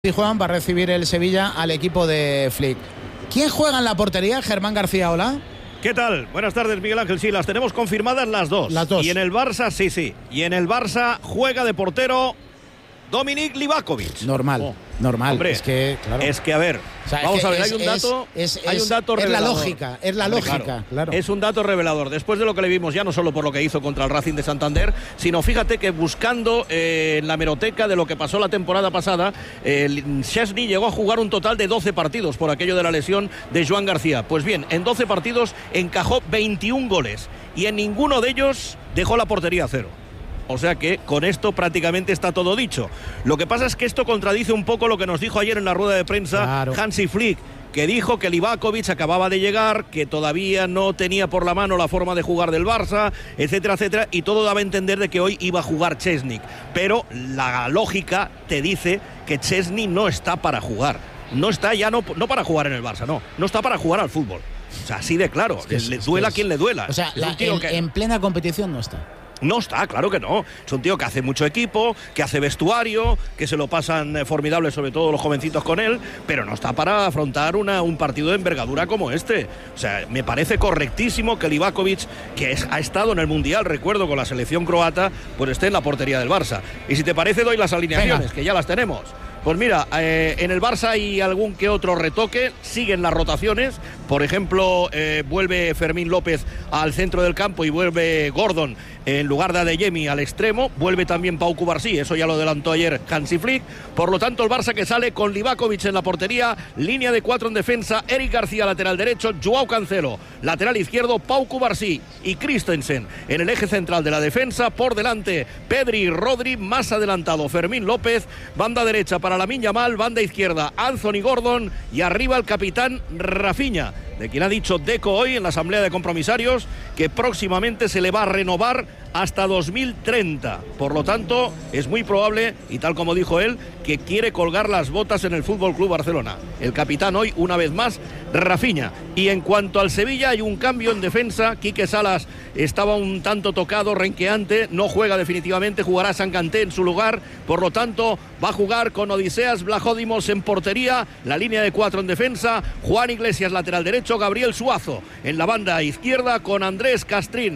Y Juan va a recibir el Sevilla al equipo de Flick. ¿Quién juega en la portería? Germán García, hola. ¿Qué tal? Buenas tardes, Miguel Ángel. Sí, las tenemos confirmadas las dos. Las dos. Y en el Barça, sí. Y en el Barça juega de portero Dominik Livakovic. Normal. Hombre, es que, claro. Es que, a ver, o sea, vamos a ver, hay un dato revelador. Es la lógica, claro. Es un dato revelador. Después de lo que le vimos ya, no solo por lo que hizo contra el Racing de Santander, sino fíjate que buscando en la hemeroteca de lo que pasó la temporada pasada, Szczęsny llegó a jugar un total de 12 partidos por aquello de la lesión de Joan García. Pues bien, en 12 partidos encajó 21 goles y en ninguno de ellos dejó la portería a cero. O sea que con esto prácticamente está todo dicho. Lo que pasa es que esto contradice un poco lo que nos dijo ayer en la rueda de prensa Hansi Flick, que dijo que Livakovic acababa de llegar, que todavía no tenía por la mano la forma de jugar del Barça, etcétera, etcétera, y todo daba a entender de que hoy iba a jugar Szczęsny. Pero la lógica te dice que Szczęsny no está para jugar. No está ya no para jugar en el Barça, no está para jugar al fútbol. O sea, así de claro, le duela a quien le duela. O sea, en plena competición no está. No está, claro que no. Es un tío que hace mucho equipo, que hace vestuario, que se lo pasan formidable, sobre todo los jovencitos con él, pero no está para afrontar un partido de envergadura como este. O sea, me parece correctísimo que Livakovic, que ha estado en el Mundial, recuerdo, con la selección croata, pues esté en la portería del Barça. Y si te parece, doy las alineaciones, que ya las tenemos. Pues mira, en el Barça hay algún que otro retoque, siguen las rotaciones, por ejemplo, vuelve Fermín López al centro del campo y vuelve Gordon en lugar de Adeyemi al extremo, vuelve también Pau Cubarsí, eso ya lo adelantó ayer Hansi Flick. Por lo tanto, el Barça que sale con Livakovic en la portería, línea de 4 en defensa, Eric García lateral derecho, Joao Cancelo lateral izquierdo, Pau Cubarsí y Christensen en el eje central de la defensa, por delante Pedri y Rodri, más adelantado Fermín López, banda derecha para Lamine Yamal, banda izquierda Anthony Gordon y arriba el capitán Rafinha, de quien ha dicho Deco hoy en la asamblea de compromisarios que próximamente se le va a renovar hasta 2030. Por lo tanto, es muy probable, y tal como dijo él, que quiere colgar las botas en el Fútbol Club Barcelona. El capitán hoy, una vez más, Rafinha. Y en cuanto al Sevilla, hay un cambio en defensa. Quique Salas estaba un tanto tocado, renqueante, no juega definitivamente, jugará Sanganté en su lugar. Por lo tanto, va a jugar con Odiseas Vlachodimos en portería, la línea de 4 en defensa, Juan Iglesias lateral derecho, Gabriel Suazo en la banda izquierda con Andrés Castrín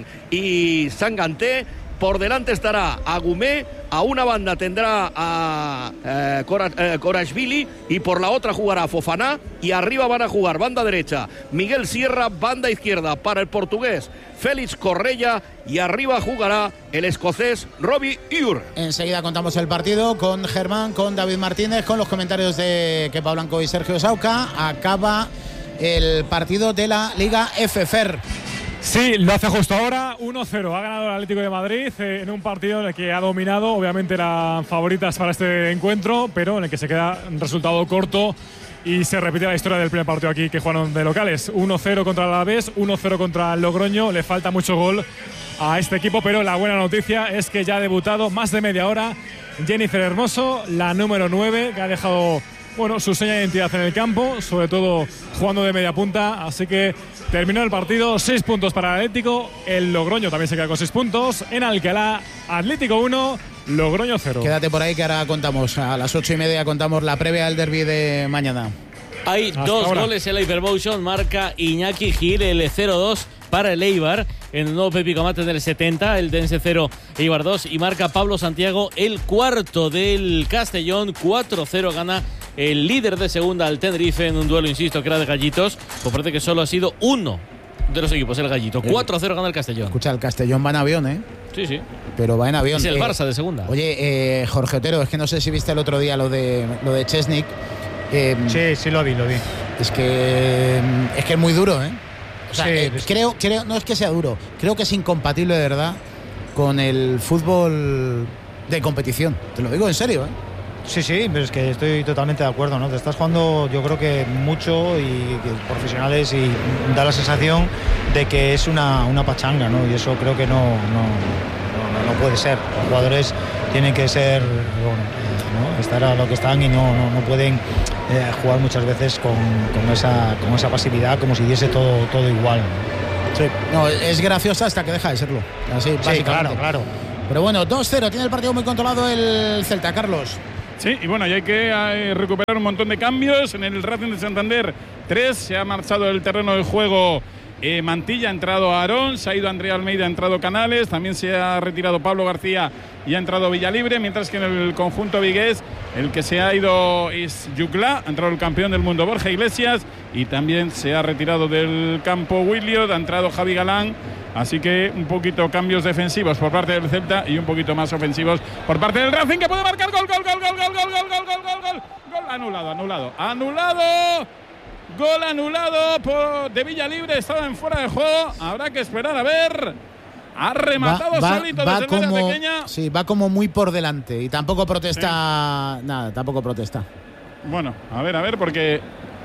y Sanganté. Por delante estará Agumé, a una banda tendrá a Korashvili y por la otra jugará Fofana, y arriba van a jugar banda derecha Miguel Sierra, banda izquierda para el portugués Félix Correia y arriba jugará el escocés Robbie Ure. Enseguida contamos el partido con Germán, con David Martínez, con los comentarios de Kepa Blanco y Sergio Sauca. Acaba el partido de la Liga FFR. Sí, lo hace justo ahora, 1-0. Ha ganado el Atlético de Madrid en un partido en el que ha dominado. Obviamente eran favoritas para este encuentro, pero en el que se queda un resultado corto y se repite la historia del primer partido aquí que jugaron de locales. 1-0 contra el Alavés, 1-0 contra el Logroño. Le falta mucho gol a este equipo, pero la buena noticia es que ya ha debutado más de media hora Jennifer Hermoso, la número 9, que ha dejado su seña de identidad en el campo, sobre todo jugando de media punta. Así que terminó el partido, 6 puntos para el Atlético. El Logroño también se queda con 6 puntos. En Alcalá, Atlético 1, Logroño 0. Quédate por ahí que ahora contamos, a las 8:30 contamos la previa del derbi de mañana. Hay dos goles en la Hypermotion, marca Iñaki Gil, el 0-2 para el Eibar, en el nuevo Pepi Comate del 70, el Dense 0, Eibar 2, y marca Pablo Santiago el cuarto del Castellón, 4-0 gana el líder de segunda al Tenerife en un duelo, insisto, que era de gallitos, pues parece que solo ha sido uno de los equipos, el gallito. 4-0 gana el Castellón. Escucha, el Castellón va en avión, ¿eh? Sí. Pero va en avión. Es el Barça de segunda. Oye, Jorge Otero, es que no sé si viste el otro día lo de Szczęsny. Sí, lo vi. Es que es muy duro, ¿eh? O sea, creo, no es que sea duro, creo que es incompatible de verdad con el fútbol de competición. Te lo digo en serio, ¿eh? Sí, pero es que estoy totalmente de acuerdo, ¿no? Te estás jugando, yo creo que mucho y profesionales, y da la sensación de que es una pachanga, ¿no? Y eso creo que no puede ser. Los jugadores tienen que ser, ¿no? Estar a lo que están y no pueden jugar muchas veces con esa pasividad, como si diese todo igual, ¿no? Sí, no, es graciosa hasta que deja de serlo. Así, sí, claro. Pero bueno, 2-0, tiene el partido muy controlado el Celta, Carlos. Sí, y bueno, y hay que recuperar un montón de cambios. En el Racing de Santander 3 se ha marchado del terreno de juego Mantilla, ha entrado Aarón, se ha ido Andrea Almeida, ha entrado Canales, también se ha retirado Pablo García y ha entrado Villalibre, mientras que en el conjunto vigués el que se ha ido es Yuclá, ha entrado el campeón del mundo Borja Iglesias y también se ha retirado del campo Williot, ha entrado Javi Galán. Así que un poquito cambios defensivos por parte del Celta y un poquito más ofensivos por parte del Racing, que puede marcar gol. Gol anulado de Villalibre, estaba en fuera de juego. Habrá que esperar a ver. Ha rematado solito desde el área pequeña. Sí, va como muy por delante y tampoco protesta nada, tampoco protesta. Bueno, a ver, porque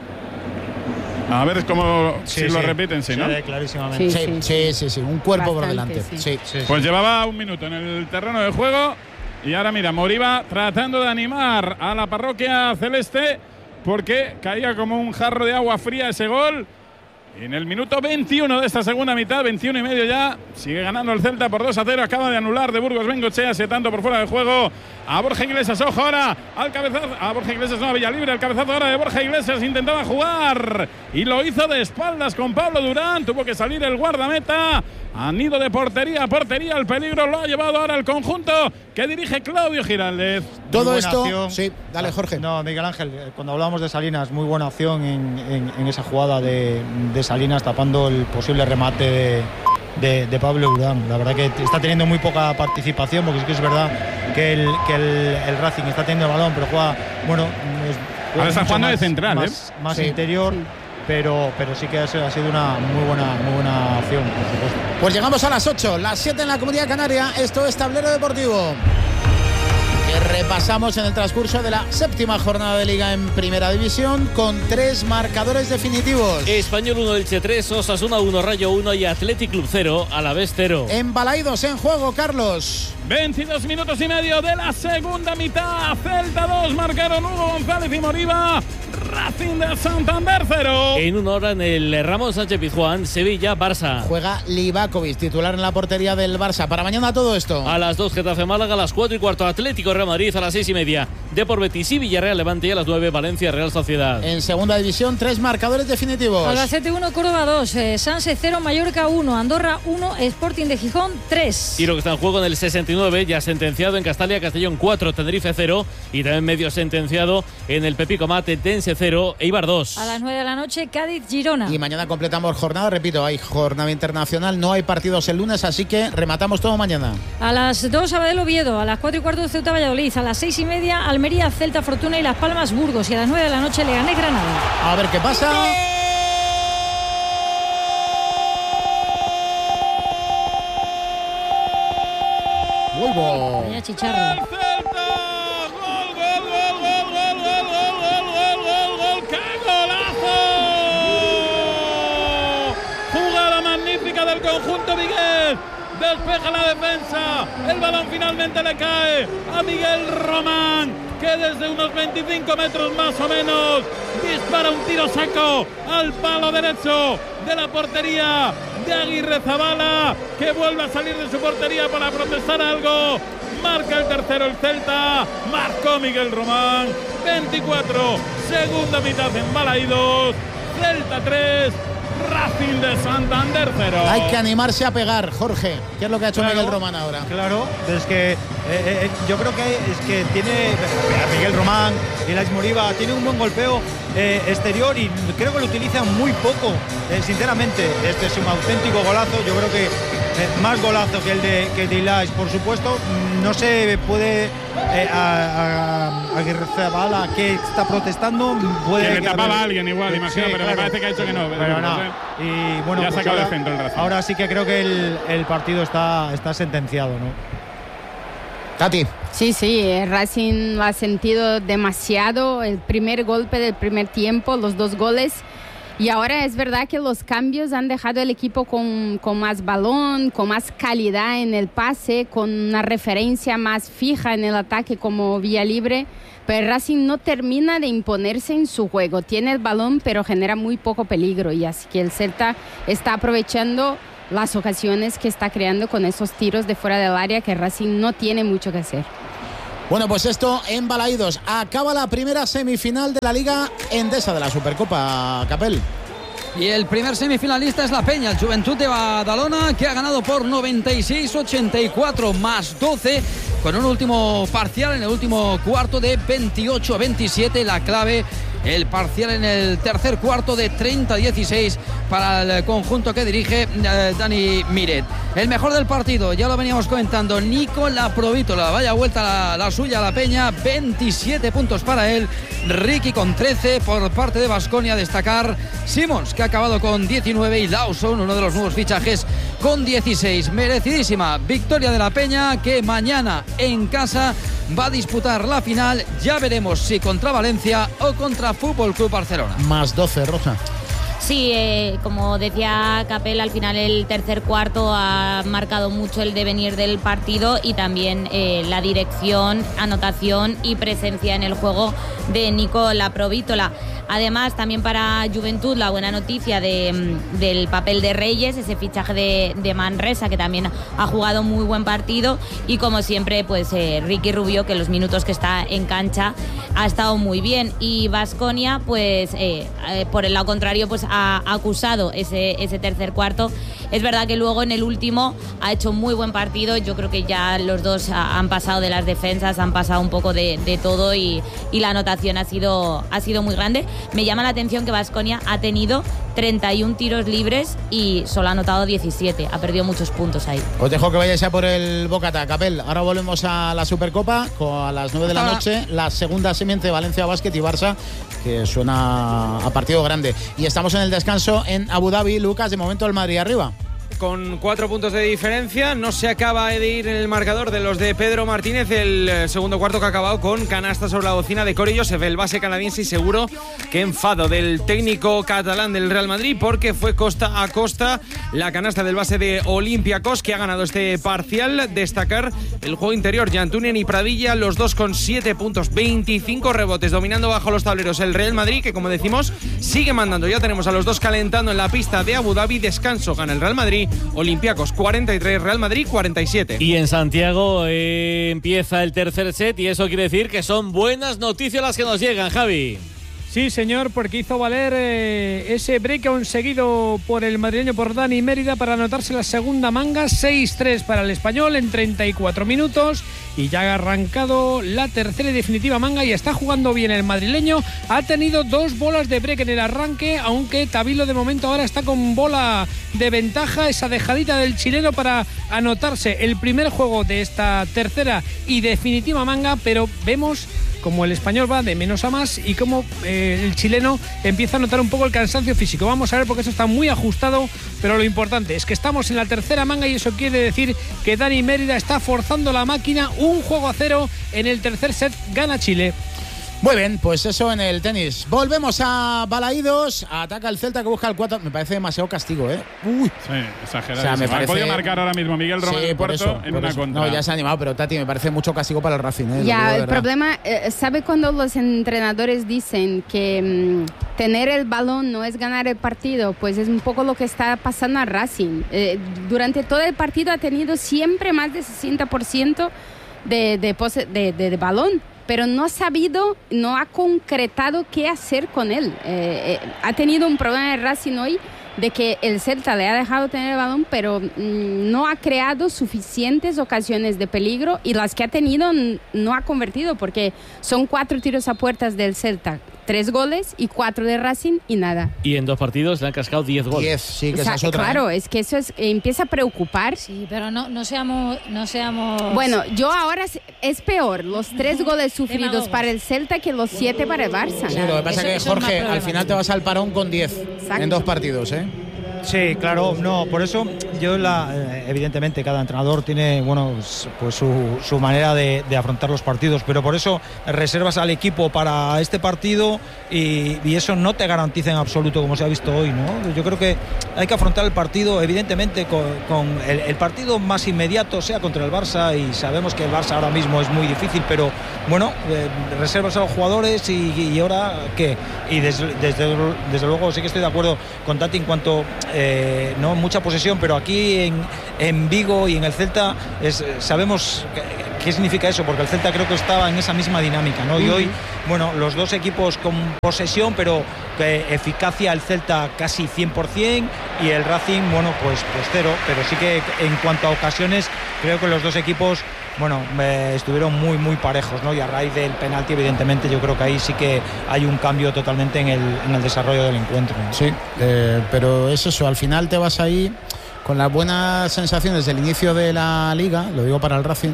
a ver cómo si lo repiten, ¿no? Clarísimamente. Sí, un cuerpo por delante. Sí. Pues llevaba un minuto en el terreno de juego y ahora mira, Moriba tratando de animar a la parroquia celeste porque caía como un jarro de agua fría ese gol. En el minuto 21 de esta segunda mitad, 21 y medio ya, sigue ganando el Celta por 2-0. Acaba de anular de Burgos Bengochea, tanto por fuera de juego a Borja Iglesias. Ojo ahora al cabezazo, a Borja Iglesias, no, a Villalibre. El cabezazo ahora de Borja Iglesias, intentaba jugar y lo hizo de espaldas con Pablo Durán. Tuvo que salir el guardameta. Han ido de portería a portería. El peligro lo ha llevado ahora el conjunto que dirige Claudio Giraldez. Todo esto, acción. Sí, dale Jorge. No, Miguel Ángel, cuando hablábamos de Salinas, muy buena acción en esa jugada de Salinas tapando el posible remate de Pablo Durán. La verdad que está teniendo muy poca participación, porque sí que es verdad que el Racing está teniendo el balón, pero juega, bueno, ahora está jugando de central, más interior. Sí. Pero sí que ha sido una muy buena acción, por supuesto. Pues llegamos a las 8, las 7 en la Comunidad Canaria. Esto es Tablero Deportivo, que repasamos en el transcurso de la 7ª jornada de Liga en Primera División con 3 marcadores definitivos. Español 1, Elche 3, Osasuna 1, Rayo 1 y Athletic Club 0, Alavés 0. En Balaídos en juego, Carlos. 22 minutos y medio de la segunda mitad. Celta 2, marcaron Hugo González y Moriba. Racing de Santander 0. En una hora en el Ramón Sánchez Pizjuán, Sevilla, Barça. Juega Livakovic, titular en la portería del Barça. Para mañana todo esto. A las 2, Getafe Málaga, a las 4:15, Atlético Real Madrid, a las 6:30, Depor Betis y Villarreal Levante, y a las 9, Valencia Real Sociedad. En segunda división, 3 marcadores definitivos. Albacete 1, Córdoba 2, Sanse 0, Mallorca 1, Andorra 1, Sporting de Gijón 3. Y lo que está en juego en el 69, ya sentenciado en Castalia, Castellón 4, Tenerife 0, y también medio sentenciado en el Pepico Mate, Tense 0, Eibar 2. A las 9 de la noche, Cádiz, Girona. Y mañana completamos jornada, repito, hay jornada internacional, no hay partidos el lunes, así que rematamos todo mañana. A las 2, Sabadell, Oviedo, a las 4:15, Ceuta, Valladolid, a las 6:30, Almería, Celta, Fortuna y Las Palmas, Burgos, y a las 9 de la noche, Leganés, Granada. A ver qué pasa. Vuelvo. Vaya chicharro. Del conjunto vigués, despeja la defensa, el balón finalmente le cae a Miguel Román, que desde unos 25 metros más o menos dispara un tiro seco al palo derecho de la portería de Aguirre Zabala, que vuelve a salir de su portería para protestar algo. Marca el tercero el Celta, marcó Miguel Román. 24, segunda mitad en Balaídos, Celta 3, Racing de Santander 0. Hay que animarse a pegar, Jorge. ¿Qué es lo que ha hecho Miguel Román ahora? Claro, es que yo creo que tiene Miguel Román y Elaix Moriba, tiene un buen golpeo exterior y creo que lo utilizan muy poco, sinceramente. Este es un auténtico golazo. Yo creo que más golazo que el de Elaix, por supuesto. No se puede Aguirre Zabala, que está protestando, puede que le tapaba a alguien igual, imagino, pero claro, me parece que ha dicho que no. Pero no. Y bueno, ya pues sacado de centro el Racing. Ahora sí que creo que el partido está sentenciado, ¿no? Tati. Sí, el Racing lo ha sentido demasiado, el primer golpe del primer tiempo, los 2 goles. Y ahora es verdad que los cambios han dejado el equipo con más balón, con más calidad en el pase, con una referencia más fija en el ataque como Villalibre. Pero el Racing no termina de imponerse en su juego. Tiene el balón, pero genera muy poco peligro. Y así que el Celta está aprovechando las ocasiones que está creando con esos tiros de fuera del área, que Racing no tiene mucho que hacer. Bueno, pues esto en Balaídos. Acaba la primera semifinal de la Liga Endesa de la Supercopa, Capel. Y el primer semifinalista es la Peña, el Juventud de Badalona, que ha ganado por 96-84 más 12, con un último parcial en el último cuarto de 28-27. La clave, el parcial en el tercer cuarto de 30-16 para el conjunto que dirige Dani Miret. El mejor del partido, ya lo veníamos comentando, Nico Laprovítola. Vaya vuelta la suya a la Peña, 27 puntos para él. Ricky con 13 por parte de Baskonia. Destacar Simons, que ha acabado con 19, y Lawson, uno de los nuevos fichajes, con 16. Merecidísima victoria de la Peña, que mañana en casa va a disputar la final. Ya veremos si contra Valencia o contra Fútbol Club Barcelona. Más 12, Rosa. Sí, como decía Capel, al final el tercer cuarto ha marcado mucho el devenir del partido, y también la dirección, anotación y presencia en el juego de Nico Laprovítola. Además, también para Juventud, la buena noticia del papel de Reyes, ese fichaje de Manresa, que también ha jugado muy buen partido, y como siempre, pues Ricky Rubio, que los minutos que está en cancha ha estado muy bien. Y Baskonia, pues por el lado contrario, pues ha acusado ese tercer cuarto. Es verdad que luego en el último ha hecho muy buen partido. Yo creo que ya los dos han pasado de las defensas, han pasado un poco de todo, y la anotación ha sido muy grande. Me llama la atención que Baskonia ha tenido 31 tiros libres y solo ha anotado 17. Ha perdido muchos puntos ahí. Os dejo que vayáis a por el Bocata, Capel. Ahora volvemos a la Supercopa a las 9 de la noche. La segunda semi entre Valencia Basket y Barça, que suena a partido grande. Y estamos en el descanso en Abu Dhabi. Lucas, de momento el Madrid arriba. Con 4 puntos de diferencia, no se acaba de ir en el marcador de los de Pedro Martínez. El segundo cuarto, que ha acabado con canasta sobre la bocina de Corey Joseph, el base canadiense, y seguro que enfado del técnico catalán del Real Madrid, porque fue costa a costa la canasta del base de Olympiacos, que ha ganado este parcial. Destacar el juego interior, Jantunen y Pradilla, los dos con 7 puntos, 25 rebotes, dominando bajo los tableros el Real Madrid, que como decimos sigue mandando. Ya tenemos a los dos calentando en la pista de Abu Dhabi. Descanso, gana el Real Madrid. Olympiacos 43, Real Madrid 47. Y en Santiago empieza el tercer set, y eso quiere decir que son buenas noticias las que nos llegan, Javi. Sí, señor, porque hizo valer ese break conseguido por el madrileño, por Dani Mérida, para anotarse la segunda manga. 6-3 para el español en 34 minutos, y ya ha arrancado la tercera y definitiva manga, y está jugando bien el madrileño. Ha tenido 2 bolas de break en el arranque, aunque Tabilo de momento ahora está con bola de ventaja. Esa dejadita del chileno para anotarse el primer juego de esta tercera y definitiva manga, pero vemos como el español va de menos a más, y como el chileno empieza a notar un poco el cansancio físico. Vamos a ver, porque eso está muy ajustado, pero lo importante es que estamos en la tercera manga, y eso quiere decir que Dani Mérida está forzando la máquina. 1-0 en el tercer set, gana Chile. Muy bien, pues eso en el tenis. Volvemos a Balaídos. Ataca el Celta, que busca el 4. Me parece demasiado castigo, ¿eh? Uy. Sí, exagerado. O sea, me parece... Ha podido marcar ahora mismo Miguel Román en Puerto en una contra. No, ya se ha animado, pero Tati, me parece mucho castigo para el Racing, ¿eh? Ya, el problema, ¿sabe cuando los entrenadores dicen que tener el balón no es ganar el partido? Pues es un poco lo que está pasando a Racing. Durante todo el partido ha tenido siempre más de 60% de balón, pero no ha sabido, no ha concretado qué hacer con él. Ha tenido un problema de Racing hoy, de que el Celta le ha dejado tener el balón, pero no ha creado suficientes ocasiones de peligro, y las que ha tenido no ha convertido, porque son 4 tiros a puertas del Celta, 3 goles, y 4 de Racing, y nada. Y en 2 partidos le han cascado 10 goles. 10, sí, que esa es otra. Claro, es que eso empieza a preocupar. Sí, pero no seamos... Bueno, yo ahora es peor los 3 goles sufridos para el Celta que los 7 para el Barça. Sí, lo que pasa es que, Jorge, al final te vas al parón con 10. Exacto. En 2 partidos, ¿eh? Sí, claro, no, por eso yo evidentemente cada entrenador tiene, bueno, pues su manera de afrontar los partidos, pero por eso reservas al equipo para este partido, y eso no te garantiza en absoluto, como se ha visto hoy, ¿no? Yo creo que hay que afrontar el partido, evidentemente, con el partido más inmediato, sea contra el Barça, y sabemos que el Barça ahora mismo es muy difícil, pero bueno, reservas a los jugadores, y ahora ¿qué? Y desde luego sí que estoy de acuerdo con Tati en cuanto no mucha posesión, pero aquí en Vigo y en el Celta sabemos ¿Qué significa eso? Porque el Celta creo que estaba en esa misma dinámica, ¿no? Y hoy, bueno, los dos equipos con posesión, pero eficacia el Celta casi 100% y el Racing, bueno, pues cero. Pero sí que en cuanto a ocasiones, creo que los dos equipos, bueno, estuvieron muy parejos, ¿no? Y a raíz del penalti, evidentemente, yo creo que ahí sí que hay un cambio totalmente en el desarrollo del encuentro, ¿no? Sí, pero es eso, al final te vas ahí con las buenas sensaciones del inicio de la Liga, lo digo para el Racing.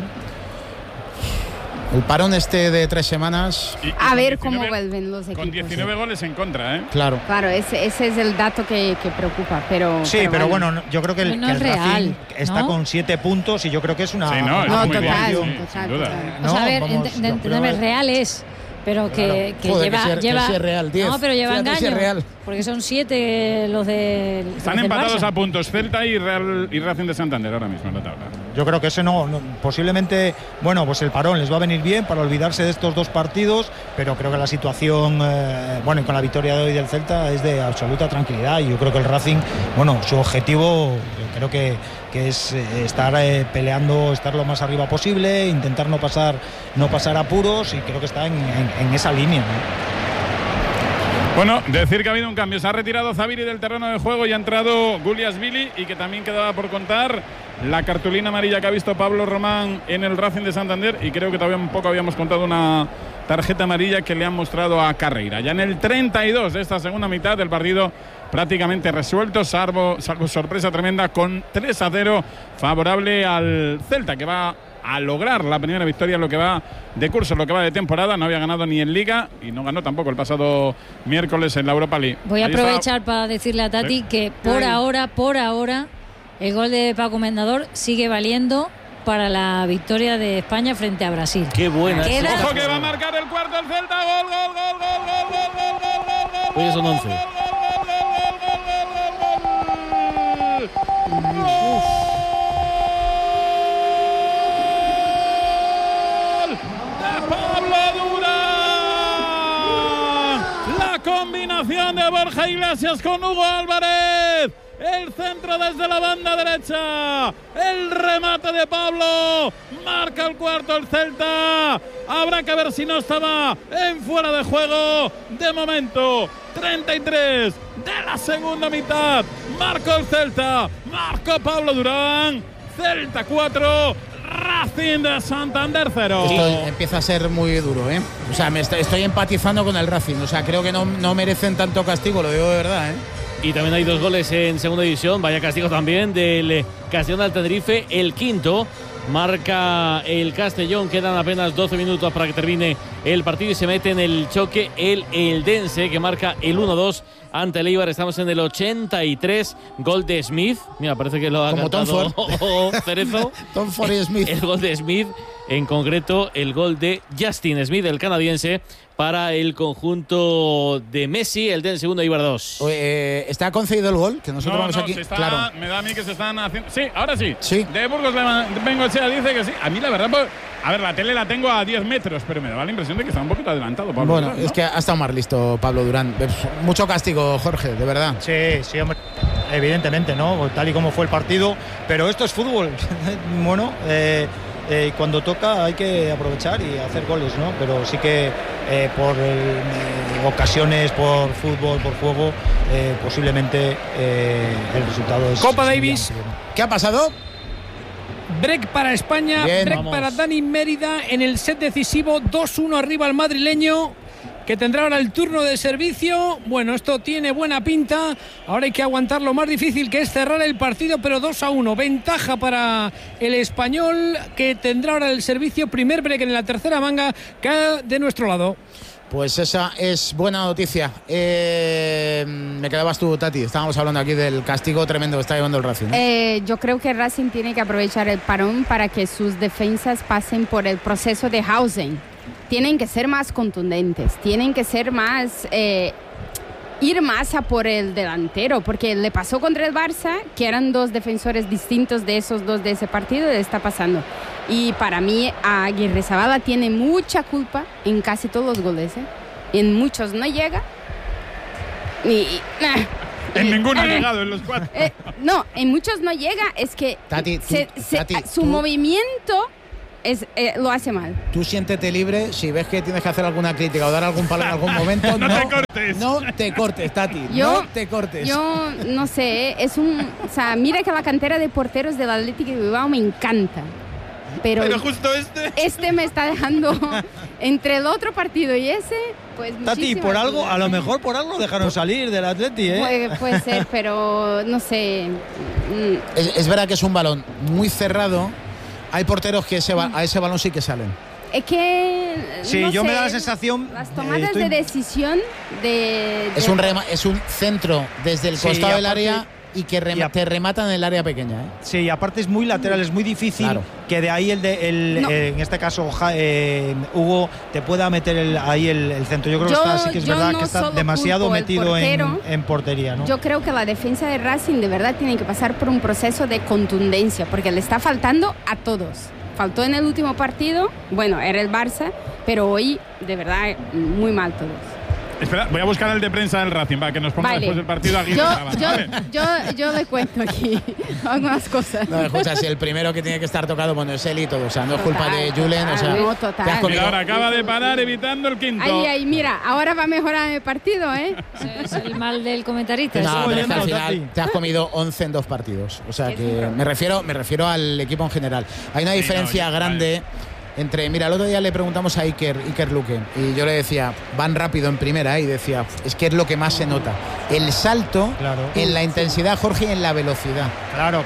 El parón de 3 semanas. A ver cómo vuelven los equipos. Con 19 goles en contra, ¿eh? Claro. Claro, ese es el dato que preocupa, pero... Sí, pero bueno, yo creo que el real, Racing está con 7 puntos y yo creo que es una... Sí, no, total. O sea, a ver, entenderme, real es... Pero que lleva es real, 10. No, pero lleva engaño. Real. Porque son 7 los de. Están empatados a puntos Celta y Racing de Santander ahora mismo en la tabla. Yo creo que ese no, posiblemente, bueno, pues el parón les va a venir bien para olvidarse de estos 2 partidos, pero creo que la situación, bueno, y con la victoria de hoy del Celta es de absoluta tranquilidad y yo creo que el Racing, bueno, su objetivo, yo creo que es estar peleando, estar lo más arriba posible, intentar no pasar apuros y creo que está en esa línea, ¿no? Bueno, decir que ha habido un cambio. Se ha retirado Zaviri del terreno de juego y ha entrado Guliasvili y que también quedaba por contar la cartulina amarilla que ha visto Pablo Román en el Racing de Santander y creo que todavía un poco habíamos contado una tarjeta amarilla que le han mostrado a Carreira. Ya en el 32 de esta segunda mitad del partido prácticamente resuelto, salvo sorpresa tremenda con 3-0 favorable al Celta, que va a lograr la primera victoria en lo que va de curso, en lo que va de temporada. No había ganado ni en Liga y no ganó tampoco el pasado miércoles en la Europa League. Voy a aprovechar para decirle a Tati que por ahora el gol de Paco Mendador sigue valiendo para la victoria de España frente a Brasil. Qué buena. Ojo que va a marcar el cuarto el Celta. Gol. Hoy son 11. Combinación de Borja Iglesias con Hugo Álvarez. El centro desde la banda derecha. El remate de Pablo. Marca el cuarto el Celta. Habrá que ver si no estaba en fuera de juego. De momento, 33 de la segunda mitad. Marcó el Celta. Marcó Pablo Durán. Celta 4. Racing de Santander 0. Esto empieza a ser muy duro, ¿eh? O sea, estoy empatizando con el Racing. O sea, creo que no merecen tanto castigo, lo digo de verdad, ¿eh? Y también hay 2 goles en segunda división. Vaya castigo también del Castellón del Tenerife. El quinto marca el Castellón. Quedan apenas 12 minutos para que termine el partido y se mete en el choque el Eldense, que marca el 1-2 ante el Eibar. Estamos en el 83. Gol de Smith. Mira, parece que lo ha como cantado Cerezo. Tom Ford y Smith. El gol de Smith, en concreto el gol de Justin Smith, el canadiense, para el conjunto de Messi. El del segundo, Eibar 2. ¿Está concedido el gol? Que nosotros vamos aquí. Claro. Me da a mí que se están haciendo. Sí, ahora sí. Sí. De Burgos Bengoechea dice que sí. A mí la verdad, pues, a ver, la tele la tengo a 10 metros, pero me daba la impresión de que está un poquito adelantado Pablo Bueno, Durán, ¿no? Es que ha estado más listo Pablo Durán. Mucho castigo, Jorge, de verdad. Sí, hombre. Evidentemente, ¿no? Tal y como fue el partido. Pero esto es fútbol. Bueno, cuando toca hay que aprovechar y hacer goles, ¿no? Pero sí que por ocasiones, por fútbol, por juego, posiblemente el resultado es... Copa Davis. ¿Qué ha pasado? Break para España, bien, break vamos. para Dani Mérida en el set decisivo, 2-1 arriba al madrileño, que tendrá ahora el turno de servicio. Bueno, esto tiene buena pinta. Ahora hay que aguantar lo más difícil, que es cerrar el partido, pero 2-1. Ventaja para el español, que tendrá ahora el servicio. Primer break en la tercera manga, que de nuestro lado. Pues esa es buena noticia. Me quedabas tú, Tati. Estábamos hablando aquí del castigo tremendo que está llevando el Racing, ¿no? Yo creo que Racing tiene que aprovechar el parón para que sus defensas pasen por el proceso de housing. Tienen que ser más contundentes, tienen que ser más... ir más a por el delantero, porque le pasó contra el Barça, que eran 2 defensores distintos de esos 2 de ese partido, le está pasando. Y para mí, Aguirrezabala tiene mucha culpa en casi todos los goles, ¿eh? En muchos no llega. En ninguno ha llegado en los 4. No, en muchos no llega, es que Tati, su movimiento lo hace mal. Tú siéntete libre, si ves que tienes que hacer alguna crítica o dar algún palo en algún momento, no te cortes. No te cortes, Tati, no te cortes. Yo no sé, o sea, mira que la cantera de porteros del Atlético de Bilbao me encanta. Pero justo este me está dejando entre el otro partido y ese, pues Tati, por algo, a lo mejor por algo dejaron salir del Atleti, ¿eh? Puede ser, pero no sé. Es verdad que es un balón muy cerrado. Hay porteros que a ese balón sí que salen. Es que sí, no yo sé, me da la sensación las tomadas de decisión es un centro desde el costado del área y que te rematan en el área pequeña, ¿eh? Sí, y aparte es muy lateral, es muy difícil que de ahí en este caso Hugo te pueda meter ahí el centro. Yo creo que sí que es verdad que está demasiado metido en portería, ¿no? Yo creo que la defensa de Racing de verdad tiene que pasar por un proceso de contundencia, porque le está faltando a todos. Faltó en el último partido, bueno, era el Barça, pero hoy de verdad muy mal todos. Espera, voy a buscar el de prensa del Racing, para que nos ponga después del partido aquí. Yo le cuento aquí algunas cosas. No, escucha, si el primero que tiene que estar tocado, bueno, es él y todo. O sea, no es culpa de Julen. O sea, no, total. Y ahora acaba de parar evitando el quinto. Ay, mira, ahora va a mejorar el partido, ¿eh? Es el mal del comentarista. No, pero es que al final te has comido 11 en 2 partidos. O sea, que me refiero al equipo en general. Hay una diferencia grande. Mira, el otro día le preguntamos a Iker Luque y yo le decía, van rápido en primera, y decía, es que es lo que más se nota. El salto en la intensidad, Jorge, y en la velocidad. Claro.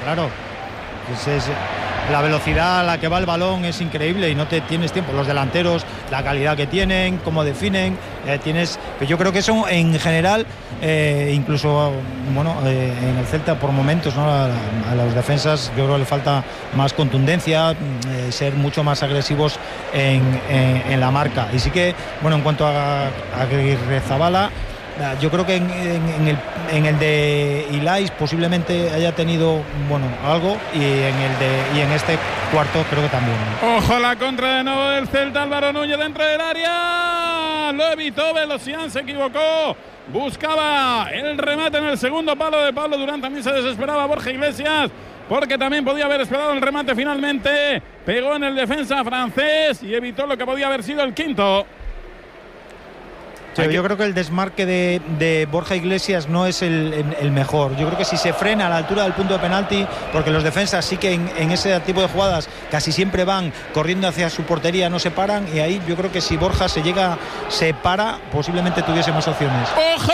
La velocidad a la que va el balón es increíble y no te tienes tiempo. Los delanteros, la calidad que tienen, cómo definen, pero yo creo que eso en general, incluso en el Celta por momentos, ¿no? A las defensas yo creo que le falta más contundencia, ser mucho más agresivos en la marca. Y sí que, en cuanto a Aguirrezabala, yo creo que en el de Ilais posiblemente haya tenido algo, y en este cuarto creo que también. Ojo a la contra de nuevo del Celta. Álvaro Núñez dentro del área, lo evitó Velocián, se equivocó, buscaba el remate en el segundo palo de Pablo Durán. También se desesperaba Borja Iglesias, porque también podía haber esperado el remate. Finalmente pegó en el defensa francés y evitó lo que podía haber sido el quinto. Sí, yo creo que el desmarque de Borja Iglesias no es el mejor. Yo creo que si se frena a la altura del punto de penalti, porque los defensas sí que en ese tipo de jugadas casi siempre van corriendo hacia su portería, no se paran, y ahí yo creo que si Borja se para, posiblemente tuviese más opciones.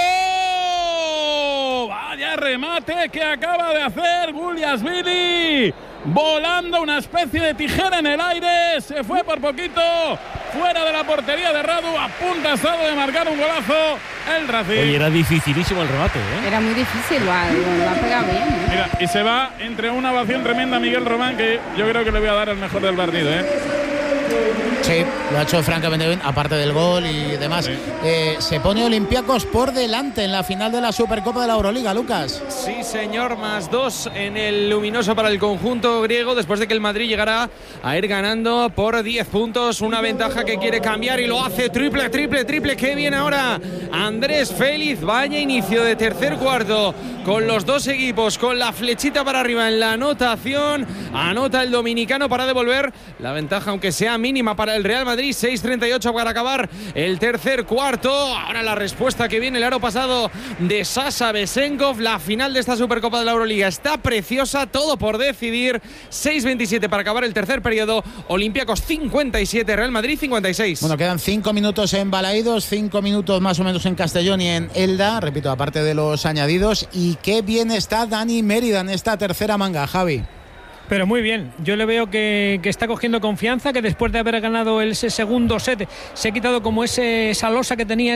¡Ojo! Vaya remate que acaba de hacer Guliasvili, volando una especie de tijera en el aire, se fue por poquito fuera de la portería de Radu, a punto estado de marcar un golazo el Racing. Oye, era dificilísimo el remate, ¿eh? Era muy difícil, lo ha pegado bien, ¿eh? Mira, y se va entre una ovación tremenda a Miguel Román, que yo creo que le voy a dar el mejor del partido, ¿eh? Sí, lo ha hecho francamente bien, aparte del gol y demás. Sí. Se pone Olympiacos por delante en la final de la Supercopa de la Euroliga, Lucas. Sí, señor, +2 en el luminoso para el conjunto griego, después de que el Madrid llegara a ir ganando por 10 puntos. Una ventaja que quiere cambiar y lo hace. Triple. Qué bien ahora Andrés Félix. Vaya inicio de tercer cuarto con los dos equipos con la flechita para arriba en la anotación. Anota el dominicano para devolver la ventaja, aunque sea mínima, para el Real Madrid. 6:38 para acabar el tercer cuarto. Ahora la respuesta que viene el aro pasado de Sasha Besenkov. La final de esta Supercopa de la Euroliga está preciosa, todo por decidir. 6:27 para acabar el tercer periodo. Olympiacos 57, Real Madrid 56. Bueno, quedan 5 minutos en Balaídos, 5 minutos más o menos en Castellón y en Elda, repito, aparte de los añadidos. Y qué bien está Dani Mérida en esta tercera manga, Javi. Pero muy bien, yo le veo que está cogiendo confianza, que después de haber ganado ese segundo set se ha quitado como esa losa que tenía,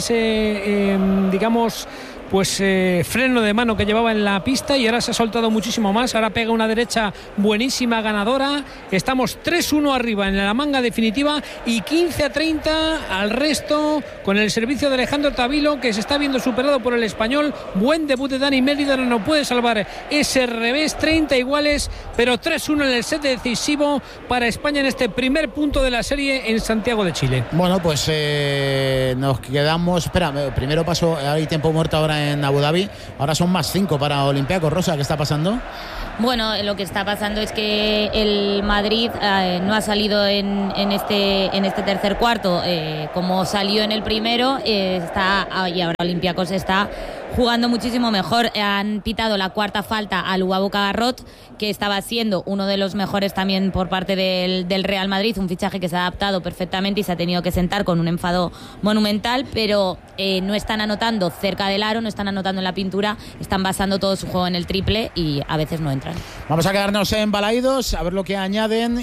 digamos, pues freno de mano que llevaba en la pista, y ahora se ha soltado muchísimo más. Ahora pega una derecha buenísima, ganadora. Estamos 3-1 arriba en la manga definitiva y 15-30 al resto, con el servicio de Alejandro Tavilo, que se está viendo superado por el español. Buen debut de Dani Mérida, no puede salvar ese revés. 30 iguales, pero 3-1 en el set decisivo para España en este primer punto de la serie en Santiago de Chile. Bueno, pues nos quedamos. Espera, primero paso, hay tiempo muerto ahora ahora en Abu Dhabi. Ahora son más 5 para Olympiacos. Rosa, ¿qué está pasando? Bueno, lo que está pasando es que el Madrid no ha salido en este tercer cuarto como salió en el primero, y ahora Olympiacos está jugando muchísimo mejor. Han pitado la cuarta falta al Luabo Cagarrot, que estaba siendo uno de los mejores también por parte del Real Madrid, un fichaje que se ha adaptado perfectamente y se ha tenido que sentar con un enfado monumental, pero no están anotando cerca del aro, no están anotando en la pintura, están basando todo su juego en el triple y a veces no entran. Vamos a quedarnos en Balaídos, a ver lo que añaden,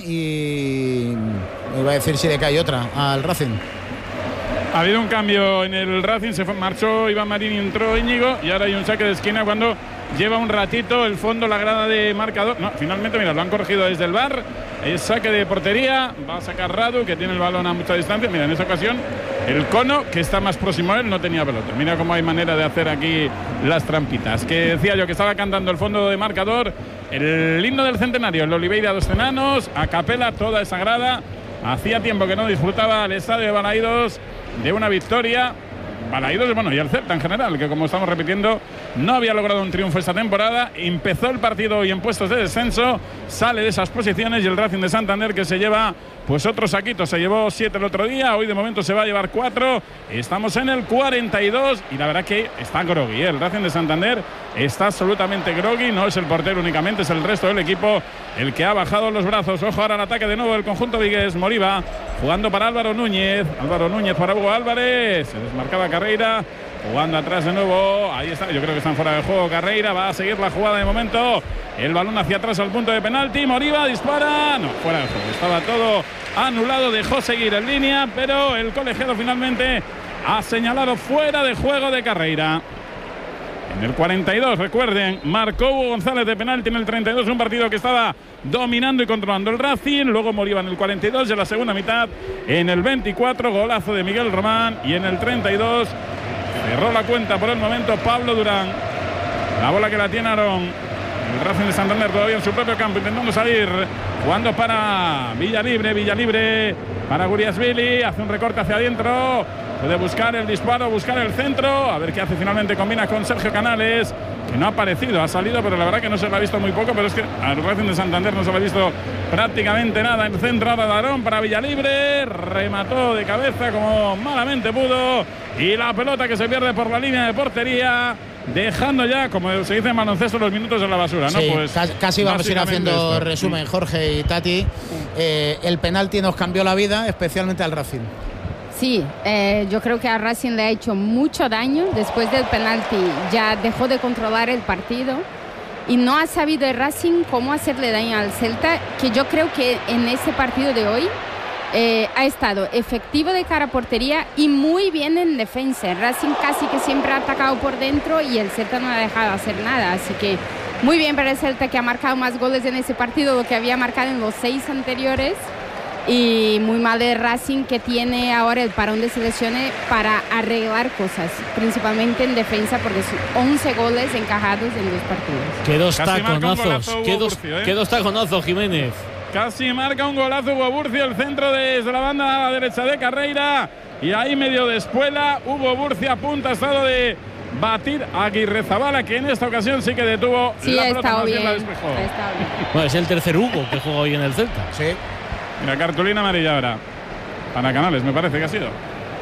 y iba a decir si le cae otra al Racing. Ha habido un cambio en el Racing, marchó Iván Marín y entró Íñigo, y ahora hay un saque de esquina cuando lleva un ratito el fondo, la grada de marcador. No, finalmente, mira, lo han corregido desde el VAR. Es saque de portería, va a sacar Radu, que tiene el balón a mucha distancia. Mira, en esta ocasión el Cono, que está más próximo a él, no tenía pelota. Mira cómo hay manera de hacer aquí las trampitas. Que decía yo que estaba cantando el fondo de marcador, el himno del centenario, el Oliveira dos Enanos, a capela toda esa grada. Hacía tiempo que no disfrutaba el estadio de Balaídos de una victoria. Balaídos, bueno, y el Celta en general, que como estamos repitiendo, no había logrado un triunfo esta temporada. Empezó el partido hoy en puestos de descenso, sale de esas posiciones, y el Racing de Santander, que se lleva pues otro saquito, se llevó 7 el otro día, hoy de momento se va a llevar 4. Estamos en el 42 y la verdad que está groggy, ¿eh? El Racing de Santander está absolutamente groggy, no es el portero únicamente, es el resto del equipo el que ha bajado los brazos. Ojo ahora al ataque de nuevo el conjunto vigués. Moriba jugando para Álvaro Núñez para Hugo Álvarez, se desmarcaba Carreira, jugando atrás de nuevo, ahí está, yo creo que están fuera de juego. Carreira va a seguir la jugada de momento, el balón hacia atrás al punto de penalti, Moriba dispara, no, fuera de juego, estaba todo anulado, dejó seguir en línea, pero el colegiado finalmente ha señalado fuera de juego de Carreira. En el 42, recuerden, marcó Hugo González de penalti en el 32, un partido que estaba dominando y controlando el Racing. Luego Moriba en el 42, en la segunda mitad, en el 24, golazo de Miguel Román, y en el 32 cerró la cuenta por el momento Pablo Durán. La bola que la tiene Aarón. El Racing de Santander todavía en su propio campo, intentando salir, jugando para Villalibre para Guriasvili, hace un recorte hacia adentro, puede buscar el disparo, buscar el centro, a ver qué hace finalmente, combina con Sergio Canales, que no ha aparecido, ha salido, pero la verdad que no se lo ha visto muy poco, pero es que al Racing de Santander no se lo ha visto prácticamente nada. El centro ahora de Aarón para Villalibre, remató de cabeza como malamente pudo, y la pelota que se pierde por la línea de portería, dejando ya, como se dice en baloncesto, los minutos en la basura, ¿no? Sí, pues casi vamos a ir haciendo resumen, Jorge y Tati. El penalti nos cambió la vida, especialmente al Racing. Sí, yo creo que a Racing le ha hecho mucho daño. Después del penalti ya dejó de controlar el partido y no ha sabido el Racing cómo hacerle daño al Celta, que yo creo que en ese partido de hoy ha estado efectivo de cara a portería y muy bien en defensa. El Racing casi que siempre ha atacado por dentro y el Celta no ha dejado hacer nada, así que muy bien para el Celta, que ha marcado más goles en ese partido de lo que había marcado en los 6 anteriores. Y muy mal el Racing, que tiene ahora el parón de selecciones para arreglar cosas, principalmente en defensa, porque son 11 goles encajados en 2 partidos. Qué dos taconazos, qué dos taconazos, Jiménez. Casi marca un golazo Hugo Burcio, el centro desde la banda derecha de Carreira, y ahí medio de espuela Hugo Burcio a punto ha estado de batir a Aguirrezabala, que en esta ocasión sí que detuvo la pelota, más bien la despejó. Bueno, es el tercer Hugo que juega hoy en el Celta. Sí. Mira, cartulina amarilla ahora para Canales, me parece que ha sido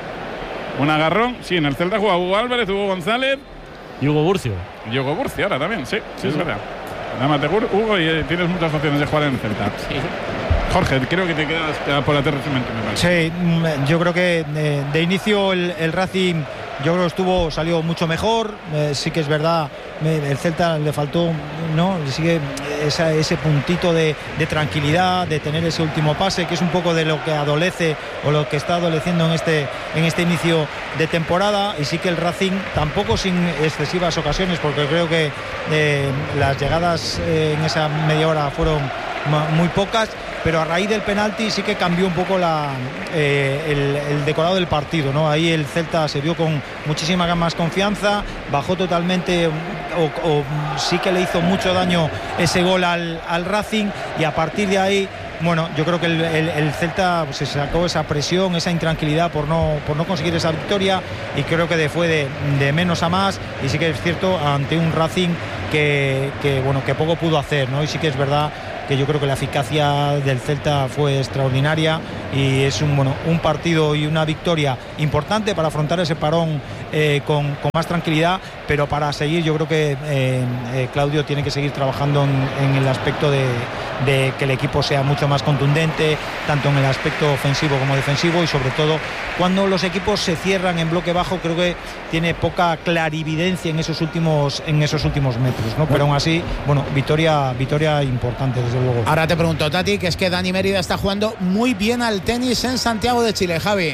un agarrón. Sí, en el Celta juega Hugo Álvarez, Hugo González y Hugo Burcio. Y Hugo Burcio ahora también, sí, es verdad. Dámate, Hugo, y tienes muchas opciones de jugar en el Celta. Sí. Jorge, creo que te quedas por la resumen, me parece. Sí, yo creo que de inicio el Racing, yo creo que salió mucho mejor. Sí que es verdad, el Celta le faltó, ¿no? Sigue ese puntito de tranquilidad, de tener ese último pase, que es un poco de lo que adolece o lo que está adoleciendo en este inicio de temporada. Y sí que el Racing, tampoco sin excesivas ocasiones, porque creo que las llegadas en esa media hora fueron muy pocas. pero a raíz del penalti sí que cambió un poco el decorado del partido, ¿no? Ahí el Celta se vio con muchísima más confianza, bajó totalmente, o sí que le hizo mucho daño ese gol al Racing, y a partir de ahí, bueno, yo creo que el Celta se sacó esa presión, esa intranquilidad por no conseguir esa victoria, y creo que fue de menos a más, y sí que es cierto ante un Racing que poco pudo hacer, ¿no? Y sí que es verdad que yo creo que la eficacia del Celta fue extraordinaria, y es un partido y una victoria importante para afrontar ese parón con más tranquilidad, pero para seguir yo creo que Claudio tiene que seguir trabajando en el aspecto de que el equipo sea mucho más contundente, tanto en el aspecto ofensivo como defensivo, y sobre todo cuando los equipos se cierran en bloque bajo, creo que tiene poca clarividencia en esos últimos metros, ¿no? Pero aún así, victoria importante, desde luego. Ahora te pregunto, Tati, que es que Dani Mérida está jugando muy bien al tenis en Santiago de Chile, Javi.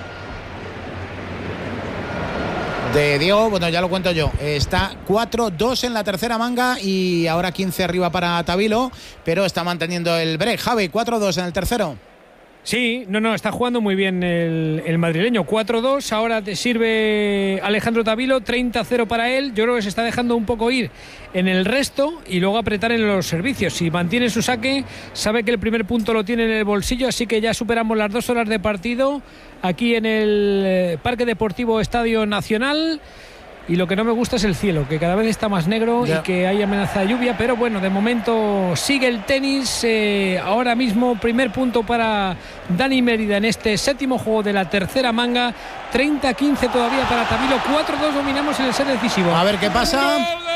De Diego, bueno, ya lo cuento yo, está 4-2 en la tercera manga y ahora 15 arriba para Tabilo, pero está manteniendo el break. Javi, 4-2 en el tercero. Sí, está jugando muy bien el madrileño. 4-2, ahora te sirve Alejandro Tabilo, 30-0 para él. Yo creo que se está dejando un poco ir en el resto y luego apretar en los servicios. Si mantiene su saque, sabe que el primer punto lo tiene en el bolsillo, así que ya superamos las 2 horas de partido aquí en el Parque Deportivo Estadio Nacional. Y lo que no me gusta es el cielo, que cada vez está más negro y que hay amenaza de lluvia, pero bueno, de momento sigue el tenis. Ahora mismo primer punto para Dani Mérida en este séptimo juego de la tercera manga. 30-15 todavía para Tabilo. 4-2 dominamos en el set decisivo. A ver qué pasa.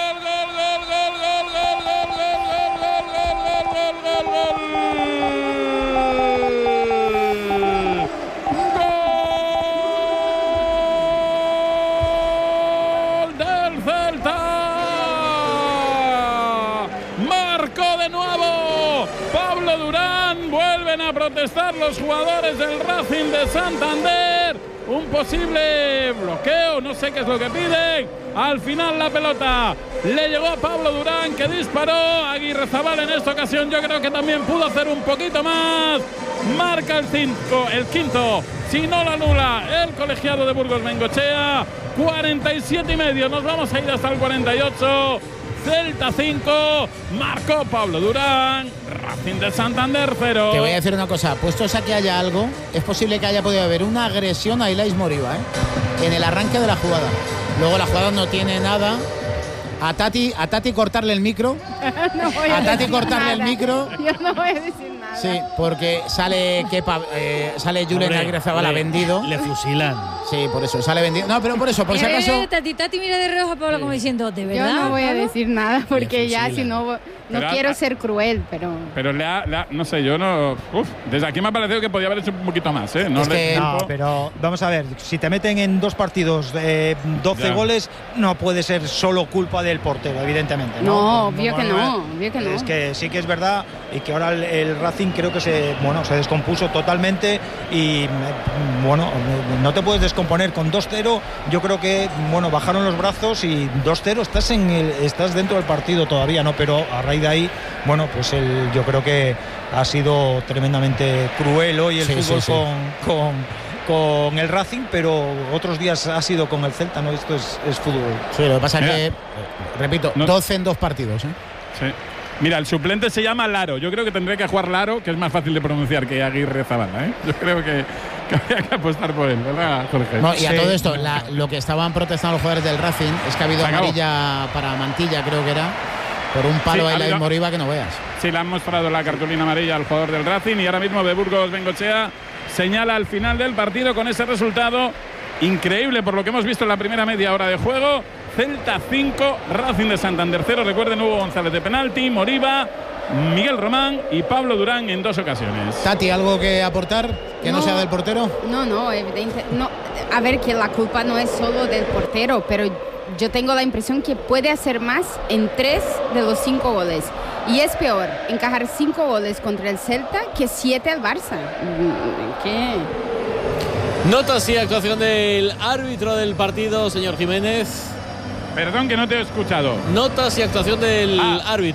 A protestar los jugadores del Racing de Santander, un posible bloqueo, no sé qué es lo que piden. Al final la pelota le llegó a Pablo Durán, que disparó. Aguirrezabal en esta ocasión yo creo que también pudo hacer un poquito más. Marca el quinto, si no la anula el colegiado de Burgos Bengoechea. 47,5, nos vamos a ir hasta el 48. Celta 5, marcó Pablo Durán, Racing de Santander 0. Te voy a decir una cosa, puestos a que haya algo, es posible que haya podido haber una agresión a Ilais Moriba, en el arranque de la jugada. Luego la jugada no tiene nada. A Tati cortarle el micro. No voy a Tati cortarle el micro. Yo no voy a decir nada. Sí, porque sale Julen Aguirrezabala vendido. Le fusilan. Sí, por eso, sale vendido. No, pero por eso, por si acaso. Tati mira de reojo a Pablo como diciendo, ¿de verdad? Yo no voy a Pablo? decir nada porque ya si no quiero ser cruel, pero no sé, yo no. Desde aquí me ha parecido que podía haber hecho un poquito más, ¿eh? No, pero vamos a ver, si te meten en 2 partidos 12 goles, no puede ser solo culpa del portero, evidentemente. No, obvio que no. Es que sí que es verdad, y que ahora el Racing creo que se descompuso totalmente, y no te puedes descomponer con 2-0. Yo creo que bajaron los brazos, y 2-0 estás dentro del partido todavía, ¿no? Pero a raíz de ahí, yo creo que ha sido tremendamente cruel hoy el fútbol con el Racing, pero otros días ha sido con el Celta, ¿no? Esto es fútbol. Sí, lo que pasa es que, repito, 12 en 2 partidos, ¿eh? Sí. Mira, el suplente se llama Laro. Yo creo que tendré que jugar Laro, que es más fácil de pronunciar que Aguirrezabala, ¿eh? Yo creo que había que apostar por él, ¿verdad, Jorge? No, y a todo esto, lo que estaban protestando los jugadores del Racing es que ha habido amarilla para Mantilla, creo que era, por un palo a Ilais Moriba que no veas. Sí, le han mostrado la cartulina amarilla al jugador del Racing, y ahora mismo de Burgos Bengoechea señala al final del partido con ese resultado increíble por lo que hemos visto en la primera media hora de juego. Celta 5, Racing de Santander 0. Recuerden, Hugo González de penalti, Moriba, Miguel Román y Pablo Durán en 2 ocasiones. Tati, ¿algo que aportar que no sea del portero? No, evidente. No, a ver, que la culpa no es solo del portero, pero yo tengo la impresión que puede hacer más en 3 de los 5 goles. Y es peor encajar 5 goles contra el Celta que 7 al Barça. ¿Qué? Notas y actuación del árbitro del partido, señor Jiménez. Perdón, que no te he escuchado. Notas y actuación del árbitro.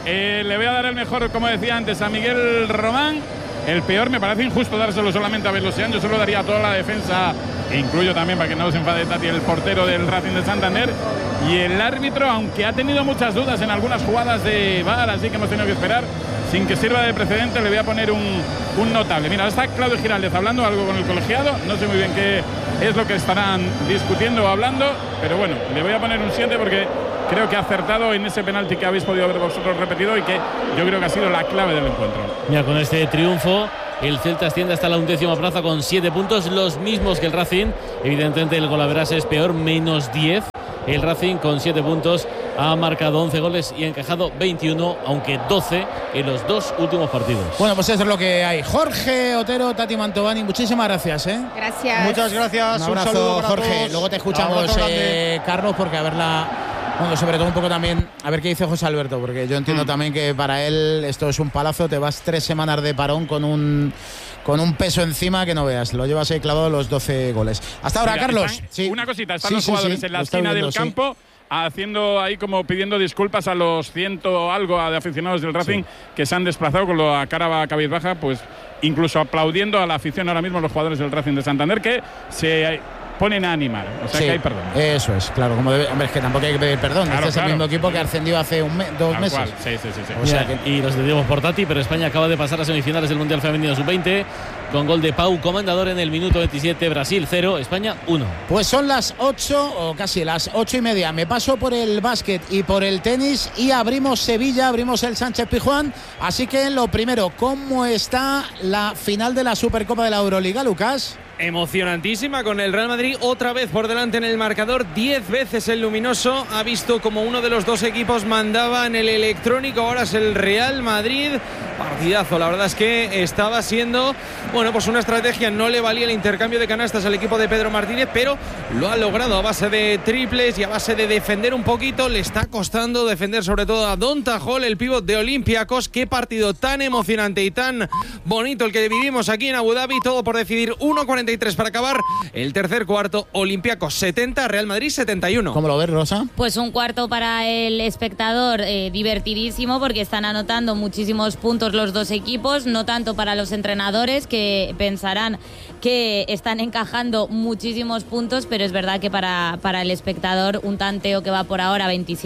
Le voy a dar el mejor, como decía antes, a Miguel Román. El peor me parece injusto dárselo solamente a Belosian. Yo se lo daría a toda la defensa, incluyo también, para que no se enfade Tati, el portero del Racing de Santander. Y el árbitro, aunque ha tenido muchas dudas en algunas jugadas de VAR, así que hemos tenido que esperar, sin que sirva de precedente, le voy a poner un notable. Mira, está Claudio Giraldez hablando algo con el colegiado. No sé muy bien qué es lo que estarán discutiendo o hablando, pero bueno, le voy a poner un 7 porque creo que ha acertado en ese penalti que habéis podido ver vosotros repetido y que yo creo que ha sido la clave del encuentro. Mira, con este triunfo el Celta asciende hasta la 11ª plaza con 7 puntos, los mismos que el Racing. Evidentemente el golaveras es peor, menos 10. El Racing con 7 puntos ha marcado 11 goles y ha encajado 21, aunque 12 en los 2 últimos partidos. Bueno, pues eso es lo que hay. Jorge Otero, Tati Mantovani, muchísimas gracias. Gracias. Muchas gracias. Un abrazo, Jorge. Todos. Luego te escuchamos, Carlos, porque a verla. Bueno, sobre todo un poco también a ver qué dice José Alberto, porque yo entiendo también que para él esto es un palazo. Te vas 3 semanas de parón con un peso encima que no veas. Lo llevas ahí clavado los 12 goles. Hasta ahora, Carlos. Una cosita, están los jugadores en la esquina del campo haciendo ahí como pidiendo disculpas a los 100 algo de aficionados del Racing que se han desplazado con la cara cabizbaja, pues incluso aplaudiendo a la afición ahora mismo los jugadores del Racing de Santander que se ponen a animar, o sea que hay perdón. Eso es, claro, como debe, hombre, es que tampoco hay que pedir perdón. Claro, este es el mismo equipo que ascendió hace 2 meses. Cual. Sí. O sea que... Y los decimos por Tati, pero España acaba de pasar a semifinales del Mundial Femenino Sub-20 con gol de Pau Comendador en el minuto 27. Brasil 0, España 1. Pues son las 8 o casi las 8:30. Me paso por el básquet y por el tenis y abrimos Sevilla, abrimos el Sánchez Pizjuán. Así que lo primero, ¿cómo está la final de la Supercopa de la Euroliga, Lucas? Emocionantísima, con el Real Madrid otra vez por delante en el marcador. 10 veces el luminoso ha visto como uno de los dos equipos mandaba en el electrónico. Ahora es el Real Madrid. Partidazo, la verdad es que estaba siendo, bueno, pues una estrategia. No le valía el intercambio de canastas al equipo de Pedro Martínez, pero lo ha logrado a base de triples y a base de defender un poquito. Le está costando defender sobre todo a Donta Hall, el pívot de Olympiacos. Qué partido tan emocionante y tan bonito el que vivimos aquí en Abu Dhabi. Todo por decidir. 1:43 para acabar el tercer cuarto. Olympiacos 70, Real Madrid 71. ¿Cómo lo ves, Rosa? Pues un cuarto para el espectador divertidísimo, porque están anotando muchísimos puntos los dos equipos, no tanto para los entrenadores, que pensarán que están encajando muchísimos puntos, pero es verdad que para el espectador un tanteo que va por ahora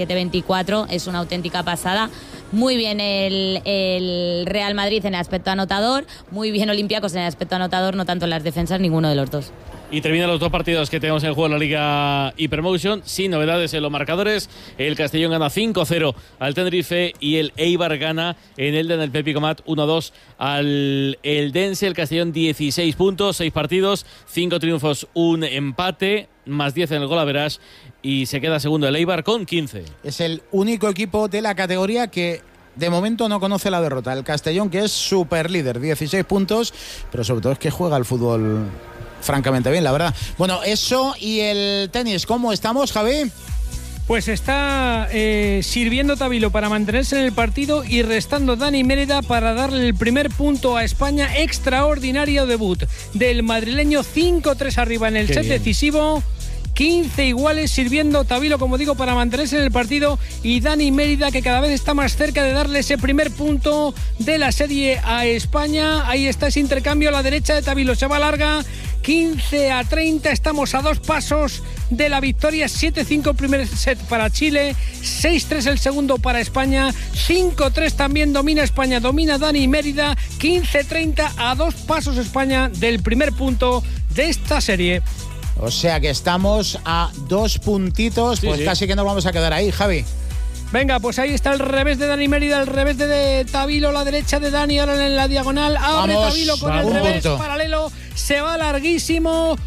27-24 es una auténtica pasada. Muy bien el Real Madrid en el aspecto anotador, muy bien Olympiacos en el aspecto anotador, no tanto en las defensas, ninguno de los dos. Y terminan los 2 partidos que tenemos en juego en la Liga Hypermotion, sin novedades en los marcadores. El Castellón gana 5-0 al Tenerife y el Eibar gana en el Pepi Comat 1-2 al Eldense. El Castellón 16 puntos, 6 partidos, 5 triunfos, 1 empate, más 10 en el gol average, y se queda segundo el Eibar con 15. Es el único equipo de la categoría que de momento no conoce la derrota. El Castellón, que es super líder, 16 puntos, pero sobre todo es que juega el fútbol francamente bien, la verdad. Bueno, eso y el tenis, ¿cómo estamos, Javi? Pues está sirviendo Tabilo para mantenerse en el partido y restando Dani Mérida para darle el primer punto a España. Extraordinario debut del madrileño, 5-3 arriba en el set decisivo. 15 iguales, sirviendo Tabilo, como digo, para mantenerse en el partido, y Dani Mérida, que cada vez está más cerca de darle ese primer punto de la serie a España. Ahí está ese intercambio a la derecha de Tabilo, se va larga, 15-30, estamos a 2 pasos de la victoria. 7-5 el primer set para Chile, 6-3 el segundo para España, 5-3 también domina España, domina Dani Mérida. 15-30, a 2 pasos España del primer punto de esta serie. O sea que estamos a 2 puntitos, pues sí. Casi que nos vamos a quedar ahí, Javi. Venga, pues ahí está el revés de Dani Mérida, el revés de Tabilo, la derecha de Dani, ahora en la diagonal. Abre Tabilo con el revés paralelo, se va larguísimo.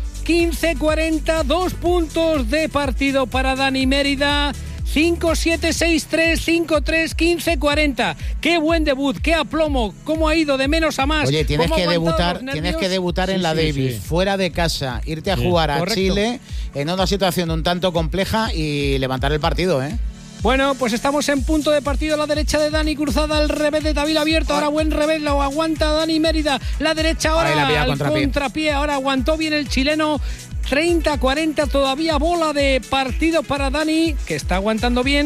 15-40, 2 puntos de partido para Dani Mérida. 5-7, 6-3, 5-3, 15-40. Qué buen debut, qué aplomo, cómo ha ido de menos a más. Oye, tienes que debutar en la Davis, fuera de casa, irte a jugar a Chile en una situación un tanto compleja y levantar el partido, ¿eh? Bueno, pues estamos en punto de partido. A la derecha de Dani, cruzada el revés de Tabilo abierto. Ahora buen revés, lo aguanta Dani Mérida. La derecha ahora al contrapié. Ahora aguantó bien el chileno. 30-40, todavía bola de partido para Dani, que está aguantando bien.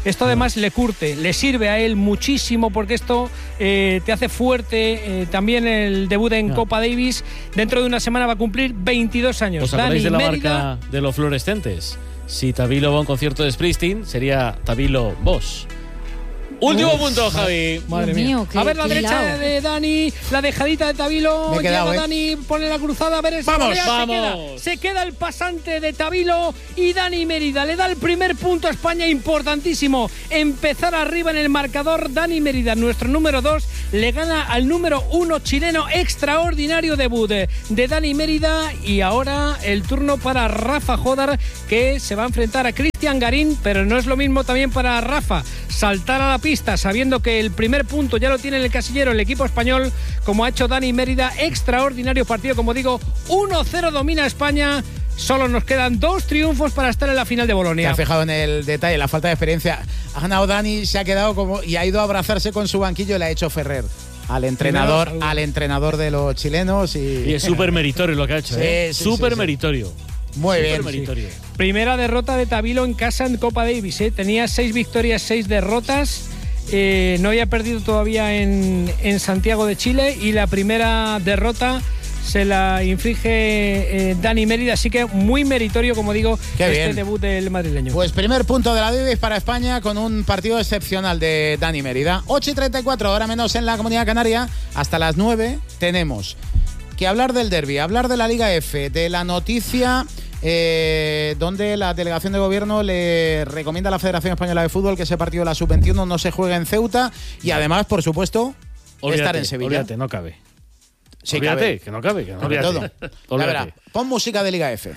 Esto además le curte, le sirve a él muchísimo porque esto te hace fuerte. También el debut en Copa Davis. Dentro de una semana va a cumplir 22 años. ¿Os acordáis de la marca de los fluorescentes? Si Tabilo va a un concierto de Springsteen, sería Tabilo Bosch. Último punto, Javi. Madre mía. A ver la derecha de Dani, la dejadita de Tabilo. Llega Dani, pone la cruzada. A ver esa ¡Vamos! Se queda el pasante de Tabilo y Dani Mérida le da el primer punto a España, importantísimo. Empezar arriba en el marcador. Dani Mérida, nuestro número 2, le gana al número 1 chileno. Extraordinario debut de Dani Mérida. Y ahora el turno para Rafa Jodar, que se va a enfrentar a Cristian Garín, pero no es lo mismo también para Rafa saltar a la pista sabiendo que el primer punto ya lo tiene en el casillero el equipo español, como ha hecho Dani Mérida. Extraordinario partido, como digo, 1-0 domina España. Solo nos quedan 2 triunfos para estar en la final de Bolonia. Te has fijado en el detalle, la falta de experiencia. Ha ganado Dani, se ha quedado como y ha ido a abrazarse con su banquillo y le ha hecho Ferrer al entrenador de los chilenos. Y es súper meritorio lo que ha hecho. Súper meritorio. Muy bien. Meritorio. Primera derrota de Tabilo en casa en Copa Davis. Tenía 6 victorias, 6 derrotas. No había perdido todavía en Santiago de Chile, y la primera derrota se la inflige Dani Mérida, así que muy meritorio, como digo, debut del madrileño. Pues primer punto de la Davis para España con un partido excepcional de Dani Mérida. 8:34, ahora menos en la Comunidad Canaria. Hasta las 9 tenemos que hablar del derbi, hablar de la Liga F, de la noticia donde la delegación de gobierno le recomienda a la Federación Española de Fútbol que ese partido de la Sub-21 no se juegue en Ceuta, y además, por supuesto, estar en Sevilla. Olvídate, no cabe. Sí, olvídate, que no cabe. Todo. Verá, pon música de Liga F.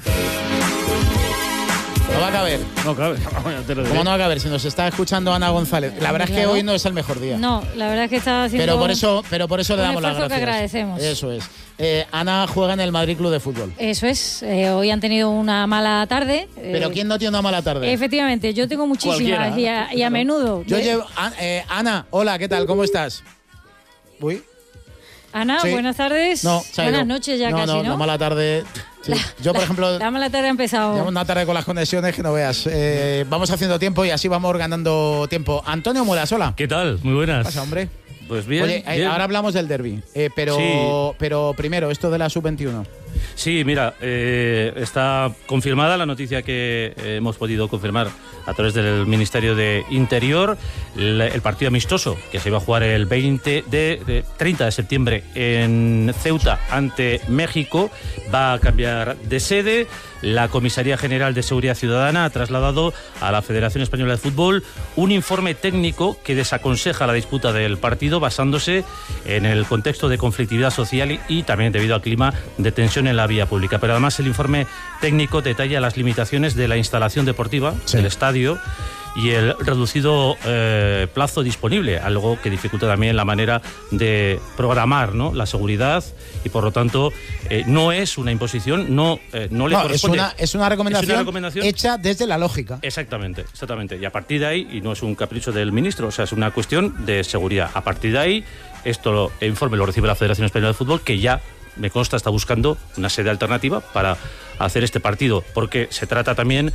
No va a caber. No cabe. ¿Cómo no va a caber? Si nos está escuchando Ana González. La verdad es que hoy no es el mejor día. No, la verdad es que está haciendo pero por eso le damos las gracias. Que agradecemos. Eso es. Ana juega en el Madrid Club de Fútbol. Eso es. Hoy han tenido una mala tarde. ¿Pero quién no tiene una mala tarde? Efectivamente, yo tengo muchísimas y a menudo. Yo llevo… Ana, hola, ¿qué tal? ¿Cómo estás? Uy. Ana, sí. Buenas tardes. No, buenas noches ya casi, ¿no? No, mala tarde. Sí. Yo, por ejemplo… La mala tarde ha empezado. Llevamos una tarde con las conexiones que no veas. Vamos haciendo tiempo y así vamos ganando tiempo. Antonio Muelas, hola. ¿Qué tal? Muy buenas. ¿Qué pasa, hombre? Pues bien. Oye, bien. Ahora hablamos del derbi, pero primero, esto de la Sub-21. Sí, mira, está confirmada la noticia que hemos podido confirmar a través del Ministerio de Interior. El partido amistoso que se iba a jugar el 30 de septiembre en Ceuta ante México va a cambiar de sede. La Comisaría General de Seguridad Ciudadana ha trasladado a la Federación Española de Fútbol un informe técnico que desaconseja la disputa del partido basándose en el contexto de conflictividad social y también debido al clima de tensión en la vía pública. Pero además el informe técnico detalla las limitaciones de la instalación deportiva del estadio y el reducido plazo disponible, algo que dificulta también la manera de programar, ¿no?, la seguridad, y por lo tanto no es una imposición, no le corresponde. Es una recomendación hecha desde la lógica. Exactamente. Y a partir de ahí, y no es un capricho del ministro, o sea, es una cuestión de seguridad. A partir de ahí, el informe lo recibe la Federación Española de Fútbol, que ya, me consta, está buscando una sede alternativa para hacer este partido, porque se trata también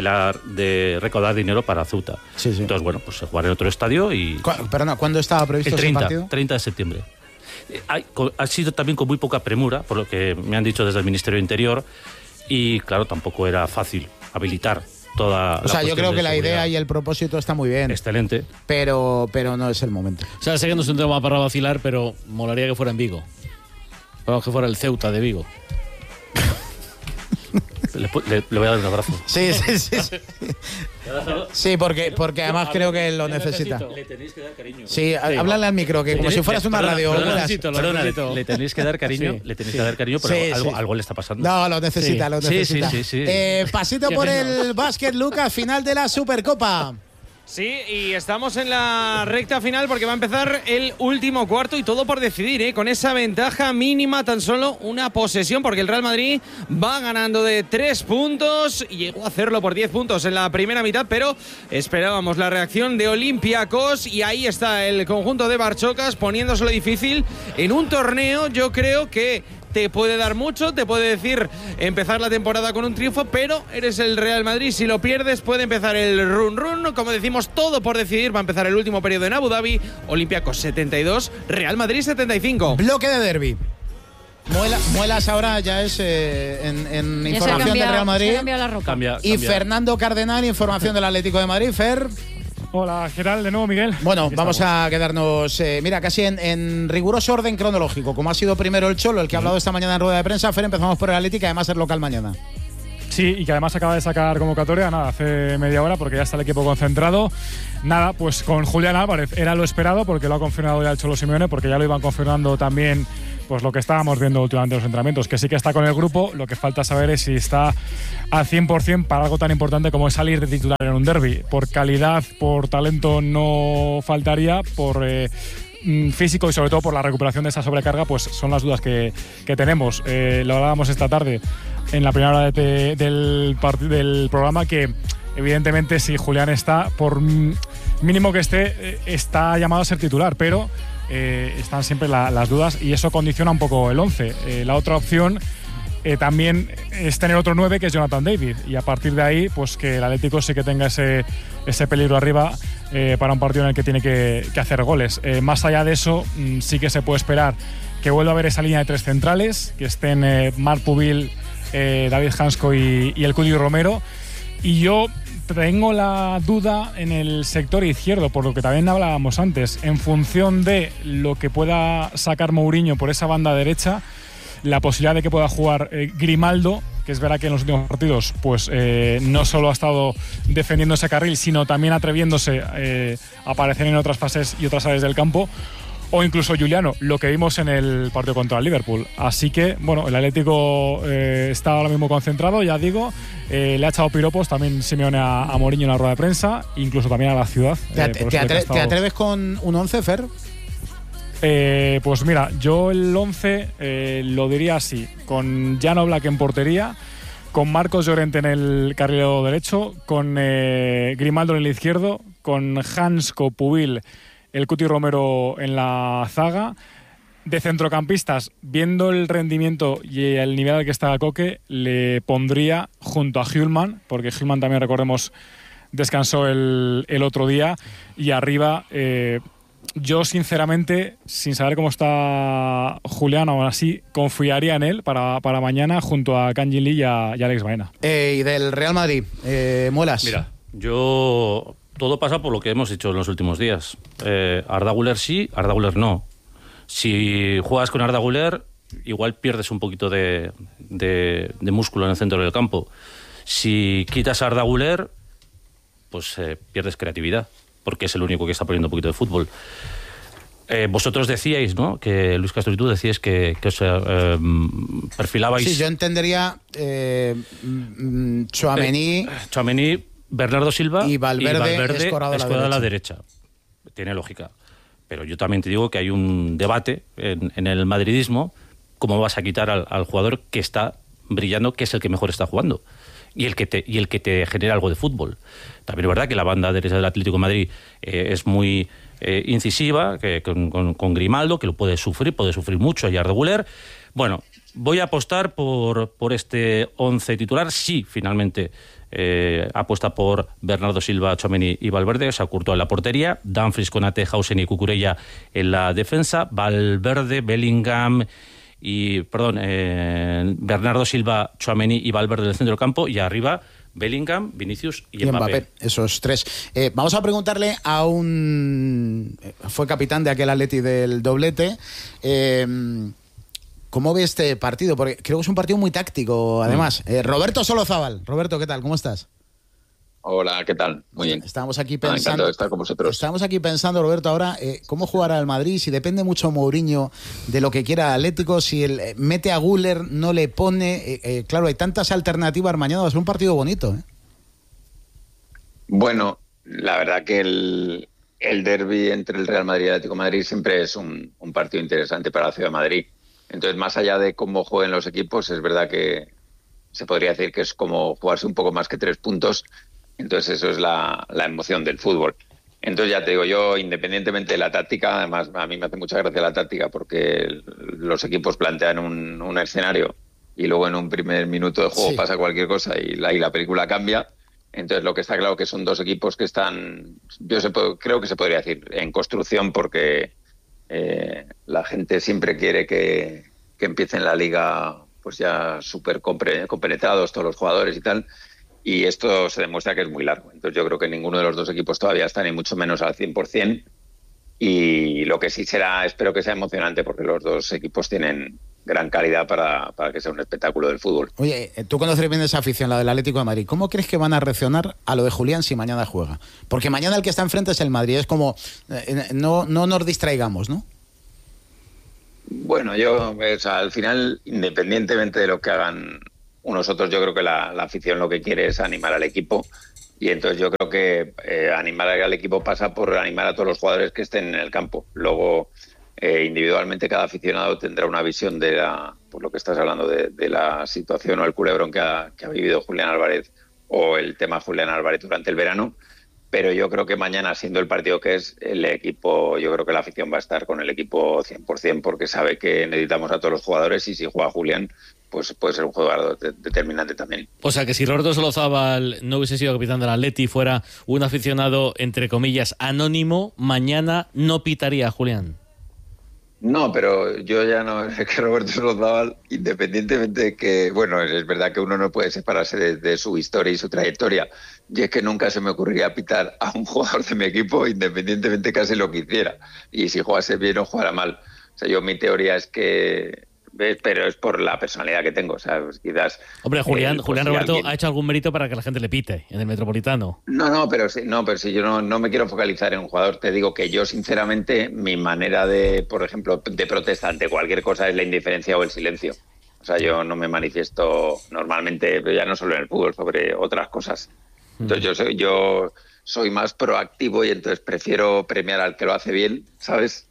de recaudar dinero para Ceuta. Sí. Entonces, bueno, pues se jugará en otro estadio y… Perdona, ¿cuándo estaba previsto el 30, ese partido? 30 de septiembre. Ha sido también con muy poca premura, por lo que me han dicho desde el Ministerio de Interior, y claro, tampoco era fácil habilitar toda la… O sea, yo creo que la idea y el propósito está muy bien. Excelente. Pero no es el momento. O sea, sé que no es un tema para vacilar, pero molaría que fuera en Vigo. Vamos, que fuera el Ceuta de Vigo. Le voy a dar un abrazo. Sí. Sí, porque además creo que lo necesita. Le tenéis que dar cariño. Sí, háblale al micro, que como si fueras una radio. Perdona, le tenéis que dar cariño, pero algo le está pasando. No, lo necesita. Sí. Pasito por el básquet, Lucas, final de la Supercopa. Sí, y estamos en la recta final porque va a empezar el último cuarto y todo por decidir, con esa ventaja mínima, tan solo una posesión, porque el Real Madrid va ganando de 3 puntos y llegó a hacerlo por 10 puntos en la primera mitad, pero esperábamos la reacción de Olympiacos y ahí está el conjunto de Barchocas poniéndoselo difícil en un torneo, yo creo que te puede dar mucho, te puede decir empezar la temporada con un triunfo, pero eres el Real Madrid, si lo pierdes puede empezar el run, como decimos, todo por decidir. Va a empezar el último periodo en Abu Dhabi. Olympiacos 72, Real Madrid 75. Bloque de derbi. Muelas ahora ya es en Ya información del Real Madrid. Se ha cambiado la ropa. Y Fernando Cardenal, información del Atlético de Madrid. Fer. Hola, ¿qué tal? De nuevo, Miguel. Bueno, vamos a quedarnos, mira, casi en riguroso orden cronológico. Como ha sido primero el Cholo, el que ha hablado esta mañana en rueda de prensa, Fer, empezamos por el Atlético, además es local mañana. Sí, y que además acaba de sacar convocatoria, nada, hace media hora, porque ya está el equipo concentrado. Nada, pues con Julián Álvarez era lo esperado, porque lo ha confirmado ya el Cholo Simeone, porque ya lo iban confirmando también, pues lo que estábamos viendo últimamente en los entrenamientos, que sí que está con el grupo. Lo que falta saber es si está al 100% para algo tan importante como es salir de titular en un derbi. Por calidad, por talento no faltaría, por físico y sobre todo por la recuperación de esa sobrecarga, pues son las dudas que tenemos. Lo hablábamos esta tarde en la primera hora del programa, que evidentemente si Julián está, por mínimo que esté, está llamado a ser titular, pero están siempre las dudas y eso condiciona un poco el 11. La otra opción también es tener otro 9, que es Jonathan David, y a partir de ahí pues que el Atlético sí que tenga ese peligro arriba para un partido en el que tiene que hacer goles. Más allá de eso, sí que se puede esperar que vuelva a haber esa línea de 3 centrales, que estén Marc Pubil, David Hansko y el Cuti Romero. Y yo tengo la duda en el sector izquierdo, por lo que también hablábamos antes, en función de lo que pueda sacar Mourinho por esa banda derecha, la posibilidad de que pueda jugar Grimaldo, que es verdad que en los últimos partidos pues no solo ha estado defendiendo ese carril, sino también atreviéndose a aparecer en otras fases y otras áreas del campo, o incluso Juliano, lo que vimos en el partido contra el Liverpool. Así que, bueno, el Atlético está ahora mismo concentrado, ya digo, le ha echado piropos también Simeone a Mourinho en la rueda de prensa, incluso también a la ciudad. ¿Te atreves con un 11, Fer? Pues mira, yo el 11 lo diría así, con Jan Oblak en portería, con Marcos Llorente en el carrilero derecho, con Grimaldo en el izquierdo, con Hansko, Pubil, el Cuti Romero en la zaga. De centrocampistas, viendo el rendimiento y el nivel al que está Koke, le pondría junto a Hjulmand, porque Hjulmand también, recordemos, descansó el otro día, y arriba yo sinceramente, sin saber cómo está Julián, aún así confiaría en él para mañana junto a Kangin Lee y a Alex Baena. Y del Real Madrid, Muelas. Mira, todo pasa por lo que hemos hecho en los últimos días. Arda Güler sí, Arda Güler no. Si juegas con Arda Güler, igual pierdes un poquito de músculo en el centro del campo. Si quitas a Arda Güler, pues pierdes creatividad, porque es el único que está poniendo un poquito de fútbol. Vosotros decíais, ¿no?, que Luis Castro y tú decíais que os perfilabais... Sí, yo entendería Tchouaméni, Bernardo Silva y Valverde escorado a la derecha. Tiene lógica. Pero yo también te digo que hay un debate en el madridismo, cómo vas a quitar al jugador que está brillando, que es el que mejor está jugando y el que te genera algo de fútbol. También es verdad que la banda derecha del Atlético de Madrid es muy incisiva, que con Grimaldo, que lo puede sufrir mucho, y Arda Güler. Bueno, voy a apostar por este 11 titular. Sí, finalmente apuesta por Bernardo Silva, Tchouaméni y Valverde, o sea, Courtois en la portería, Dumfries, Konate, Hausen y Cucurella en la defensa, Valverde, Bellingham Bernardo Silva, Tchouaméni y Valverde en el centro del campo, y arriba Bellingham, Vinicius y Mbappé. Esos tres. Vamos a preguntarle a fue capitán de aquel Atleti del doblete, ¿cómo ve este partido? Porque creo que es un partido muy táctico, además. Roberto Solozábal. Roberto, ¿qué tal? ¿Cómo estás? Hola, ¿qué tal? Muy bien. Estábamos aquí pensando... encantado de estar con vosotros. Estamos aquí pensando, Roberto, ahora cómo jugará el Madrid, si depende mucho Mourinho de lo que quiera Atlético, si mete a Güler, no le pone... claro, hay tantas alternativas mañana, va a ser un partido bonito, ¿eh? Bueno, la verdad que el derbi entre el Real Madrid y el Atlético de Madrid siempre es un partido interesante para la ciudad de Madrid. Entonces, más allá de cómo jueguen los equipos, es verdad que se podría decir que es como jugarse un poco más que 3 puntos. Entonces, eso es la emoción del fútbol. Entonces ya te digo, yo independientemente de la táctica, además a mí me hace mucha gracia la táctica porque los equipos plantean un escenario y luego en un primer minuto de juego pasa cualquier cosa y la película cambia. Entonces lo que está claro que son dos equipos que están, creo que se podría decir, en construcción porque la gente siempre quiere que empiecen la liga pues ya súper compenetrados todos los jugadores y tal, y esto se demuestra que es muy largo. Entonces yo creo que ninguno de los dos equipos todavía está ni mucho menos al 100%, y lo que sí será, espero que sea emocionante porque los dos equipos tienen gran calidad para que sea un espectáculo del fútbol. Oye, tú conoces bien esa afición, la del Atlético de Madrid. ¿Cómo crees que van a reaccionar a lo de Julián si mañana juega? Porque mañana el que está enfrente es el Madrid. Es como, no nos distraigamos, ¿no? Bueno, al final, independientemente de lo que hagan unos otros, yo creo que la afición lo que quiere es animar al equipo, y entonces yo creo que animar al equipo pasa por animar a todos los jugadores que estén en el campo. Luego, individualmente cada aficionado tendrá una visión de por lo que estás hablando, de la situación o el culebrón que ha vivido Julián Álvarez o el tema Julián Álvarez durante el verano. Pero yo creo que mañana, siendo el partido que es, el equipo, yo creo que la afición va a estar con el equipo 100% porque sabe que necesitamos a todos los jugadores, y si juega Julián, pues puede ser un jugador determinante también. O sea que si Roberto Solozábal no hubiese sido capitán del Atleti, fuera un aficionado, entre comillas, anónimo, mañana no pitaría a Julián. No, pero yo ya no, es que Roberto Solozábal, independientemente de que, bueno, es verdad que uno no puede separarse de su historia y su trayectoria, y es que nunca se me ocurriría pitar a un jugador de mi equipo, independientemente casi lo que hiciera, y si jugase bien o jugara mal. O sea, mi teoría es que, pero es por la personalidad que tengo, o sea, pues quizás... Hombre, Julián Roberto ha hecho algún mérito para que la gente le pite en el Metropolitano. Pero si yo no me quiero focalizar en un jugador. Te digo que yo, sinceramente, mi manera de, por ejemplo, de protesta ante cualquier cosa es la indiferencia o el silencio. O sea, yo no me manifiesto normalmente, pero ya no solo en el fútbol, sobre otras cosas. Entonces yo soy más proactivo, y entonces prefiero premiar al que lo hace bien, ¿sabes?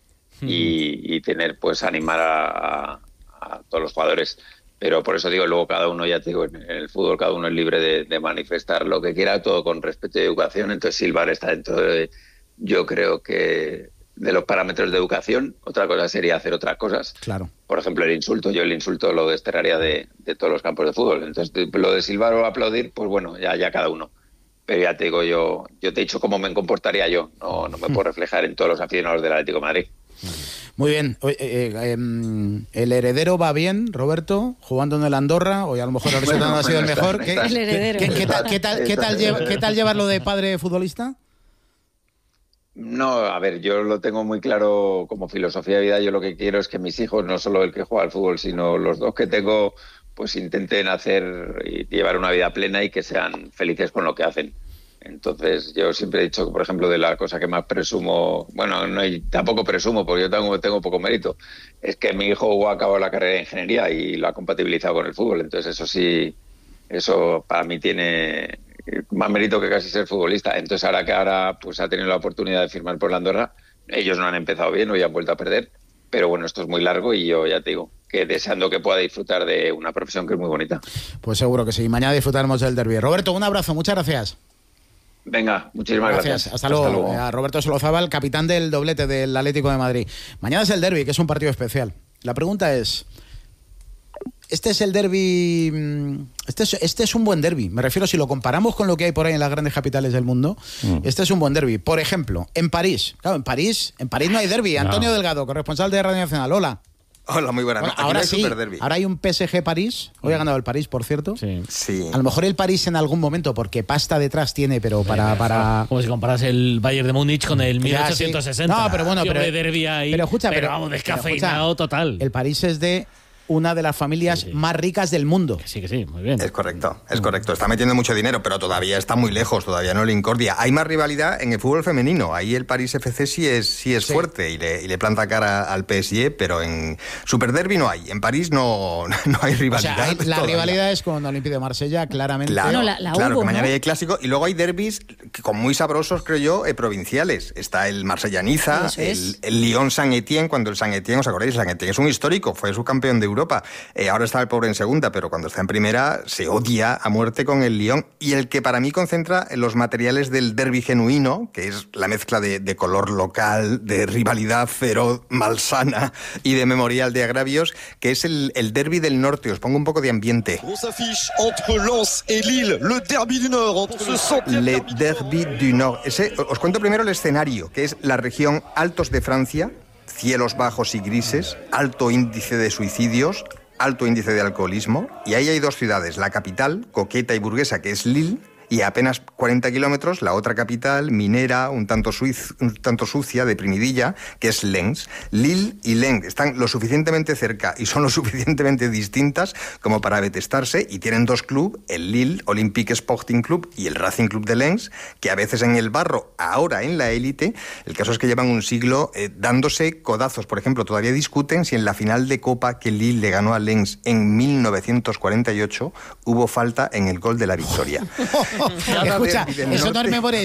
Y tener, pues, animar a todos los jugadores. Pero por eso digo, luego cada uno, ya te digo, en el fútbol cada uno es libre de manifestar lo que quiera, todo con respeto y educación. Entonces silbar está dentro de, yo creo que, de los parámetros de educación. Otra cosa sería hacer otras cosas. Claro. Por ejemplo, el insulto lo desterraría de todos los campos de fútbol. Entonces, lo de silbar o aplaudir, pues bueno, ya cada uno. Pero ya te digo, yo te he dicho cómo me comportaría yo. No me puedo reflejar en todos los aficionados del Atlético de Madrid. Muy bien. ¿El heredero va bien, Roberto, jugando en el Andorra? O a lo mejor el resultado no ha sido el mejor. El heredero. ¿Qué tal llevar lo de padre futbolista? No, a ver, yo lo tengo muy claro como filosofía de vida. Yo lo que quiero es que mis hijos, no solo el que juega al fútbol, sino los dos que tengo, pues intenten hacer y llevar una vida plena y que sean felices con lo que hacen. Entonces, yo siempre he dicho que, por ejemplo, de la cosa que más presumo, bueno, tampoco presumo porque yo tengo poco mérito, es que mi hijo ha acabado la carrera de ingeniería y lo ha compatibilizado con el fútbol. Entonces, eso para mí tiene más mérito que casi ser futbolista. Entonces, ahora pues ha tenido la oportunidad de firmar por la Andorra, ellos no han empezado bien, hoy han vuelto a perder, pero bueno, esto es muy largo y yo ya te digo que deseando que pueda disfrutar de una profesión que es muy bonita. Pues seguro que sí. Mañana disfrutaremos del derbi. Roberto, un abrazo, muchas gracias. Venga, muchísimas gracias. Hasta luego. A Roberto Solozábal, capitán del doblete del Atlético de Madrid. Mañana es el derbi, que es un partido especial. La pregunta es, ¿este es el derbi? Este es un buen derbi. Me refiero, si lo comparamos con lo que hay por ahí en las grandes capitales del mundo, este es un buen derbi. Por ejemplo, en París. Claro, en París no hay derbi. Antonio Delgado, corresponsal de Radio Nacional. Hola. Hola, muy buenas. Bueno, ahora sí, ahora hay un PSG París. Hoy ha ganado el París, por cierto. Sí. A lo mejor el París en algún momento, porque pasta detrás tiene, pero para... Como si comparas el Bayern de Múnich con el 1860. No, pero bueno, pero derbi ahí, pero escucha, pero vamos, descafeinado total. El París es de una de las familias más ricas del mundo. Que sí, muy bien. Es correcto. Está metiendo mucho dinero, pero todavía está muy lejos, todavía no le incordia. Hay más rivalidad en el fútbol femenino. Ahí el París FC sí es fuerte y le planta cara al PSG, pero en Super Derby no hay. En París no hay rivalidad. O sea, la rivalidad es con Olympique de Marsella, claramente. Claro, hubo, que mañana ¿no? hay clásico. Y luego hay derbis con muy sabrosos, creo yo, provinciales. Está el Marsella-Niza, el Lyon-Saint-Étienne, cuando el Saint-Étienne, ¿os acordáis? El Saint-Étienne es un histórico, fue subcampeón de Europa. Ahora está el pobre en segunda, pero cuando está en primera se odia a muerte con el Lyon. Y el que para mí concentra los materiales del derbi genuino, que es la mezcla de color local, de rivalidad feroz, malsana y de memorial de agravios, que es el derbi del norte. Os pongo un poco de ambiente. Le Derby du Nord. Os cuento primero el escenario, que es la región Altos de Francia, cielos bajos y grises, alto índice de suicidios, alto índice de alcoholismo, y ahí hay dos ciudades, la capital, coqueta y burguesa, que es Lille, y a apenas 40 kilómetros la otra capital, minera, un tanto sucia, deprimidilla, que es Lens. Lille y Lens están lo suficientemente cerca y son lo suficientemente distintas como para detestarse, y tienen dos clubes, el Lille Olympique Sporting Club y el Racing Club de Lens, que a veces en el barro, ahora en la élite. El caso es que llevan un siglo dándose codazos. Por ejemplo, todavía discuten si en la final de Copa que Lille le ganó a Lens en 1948 hubo falta en el gol de la victoria. Escucha, eso no es memoria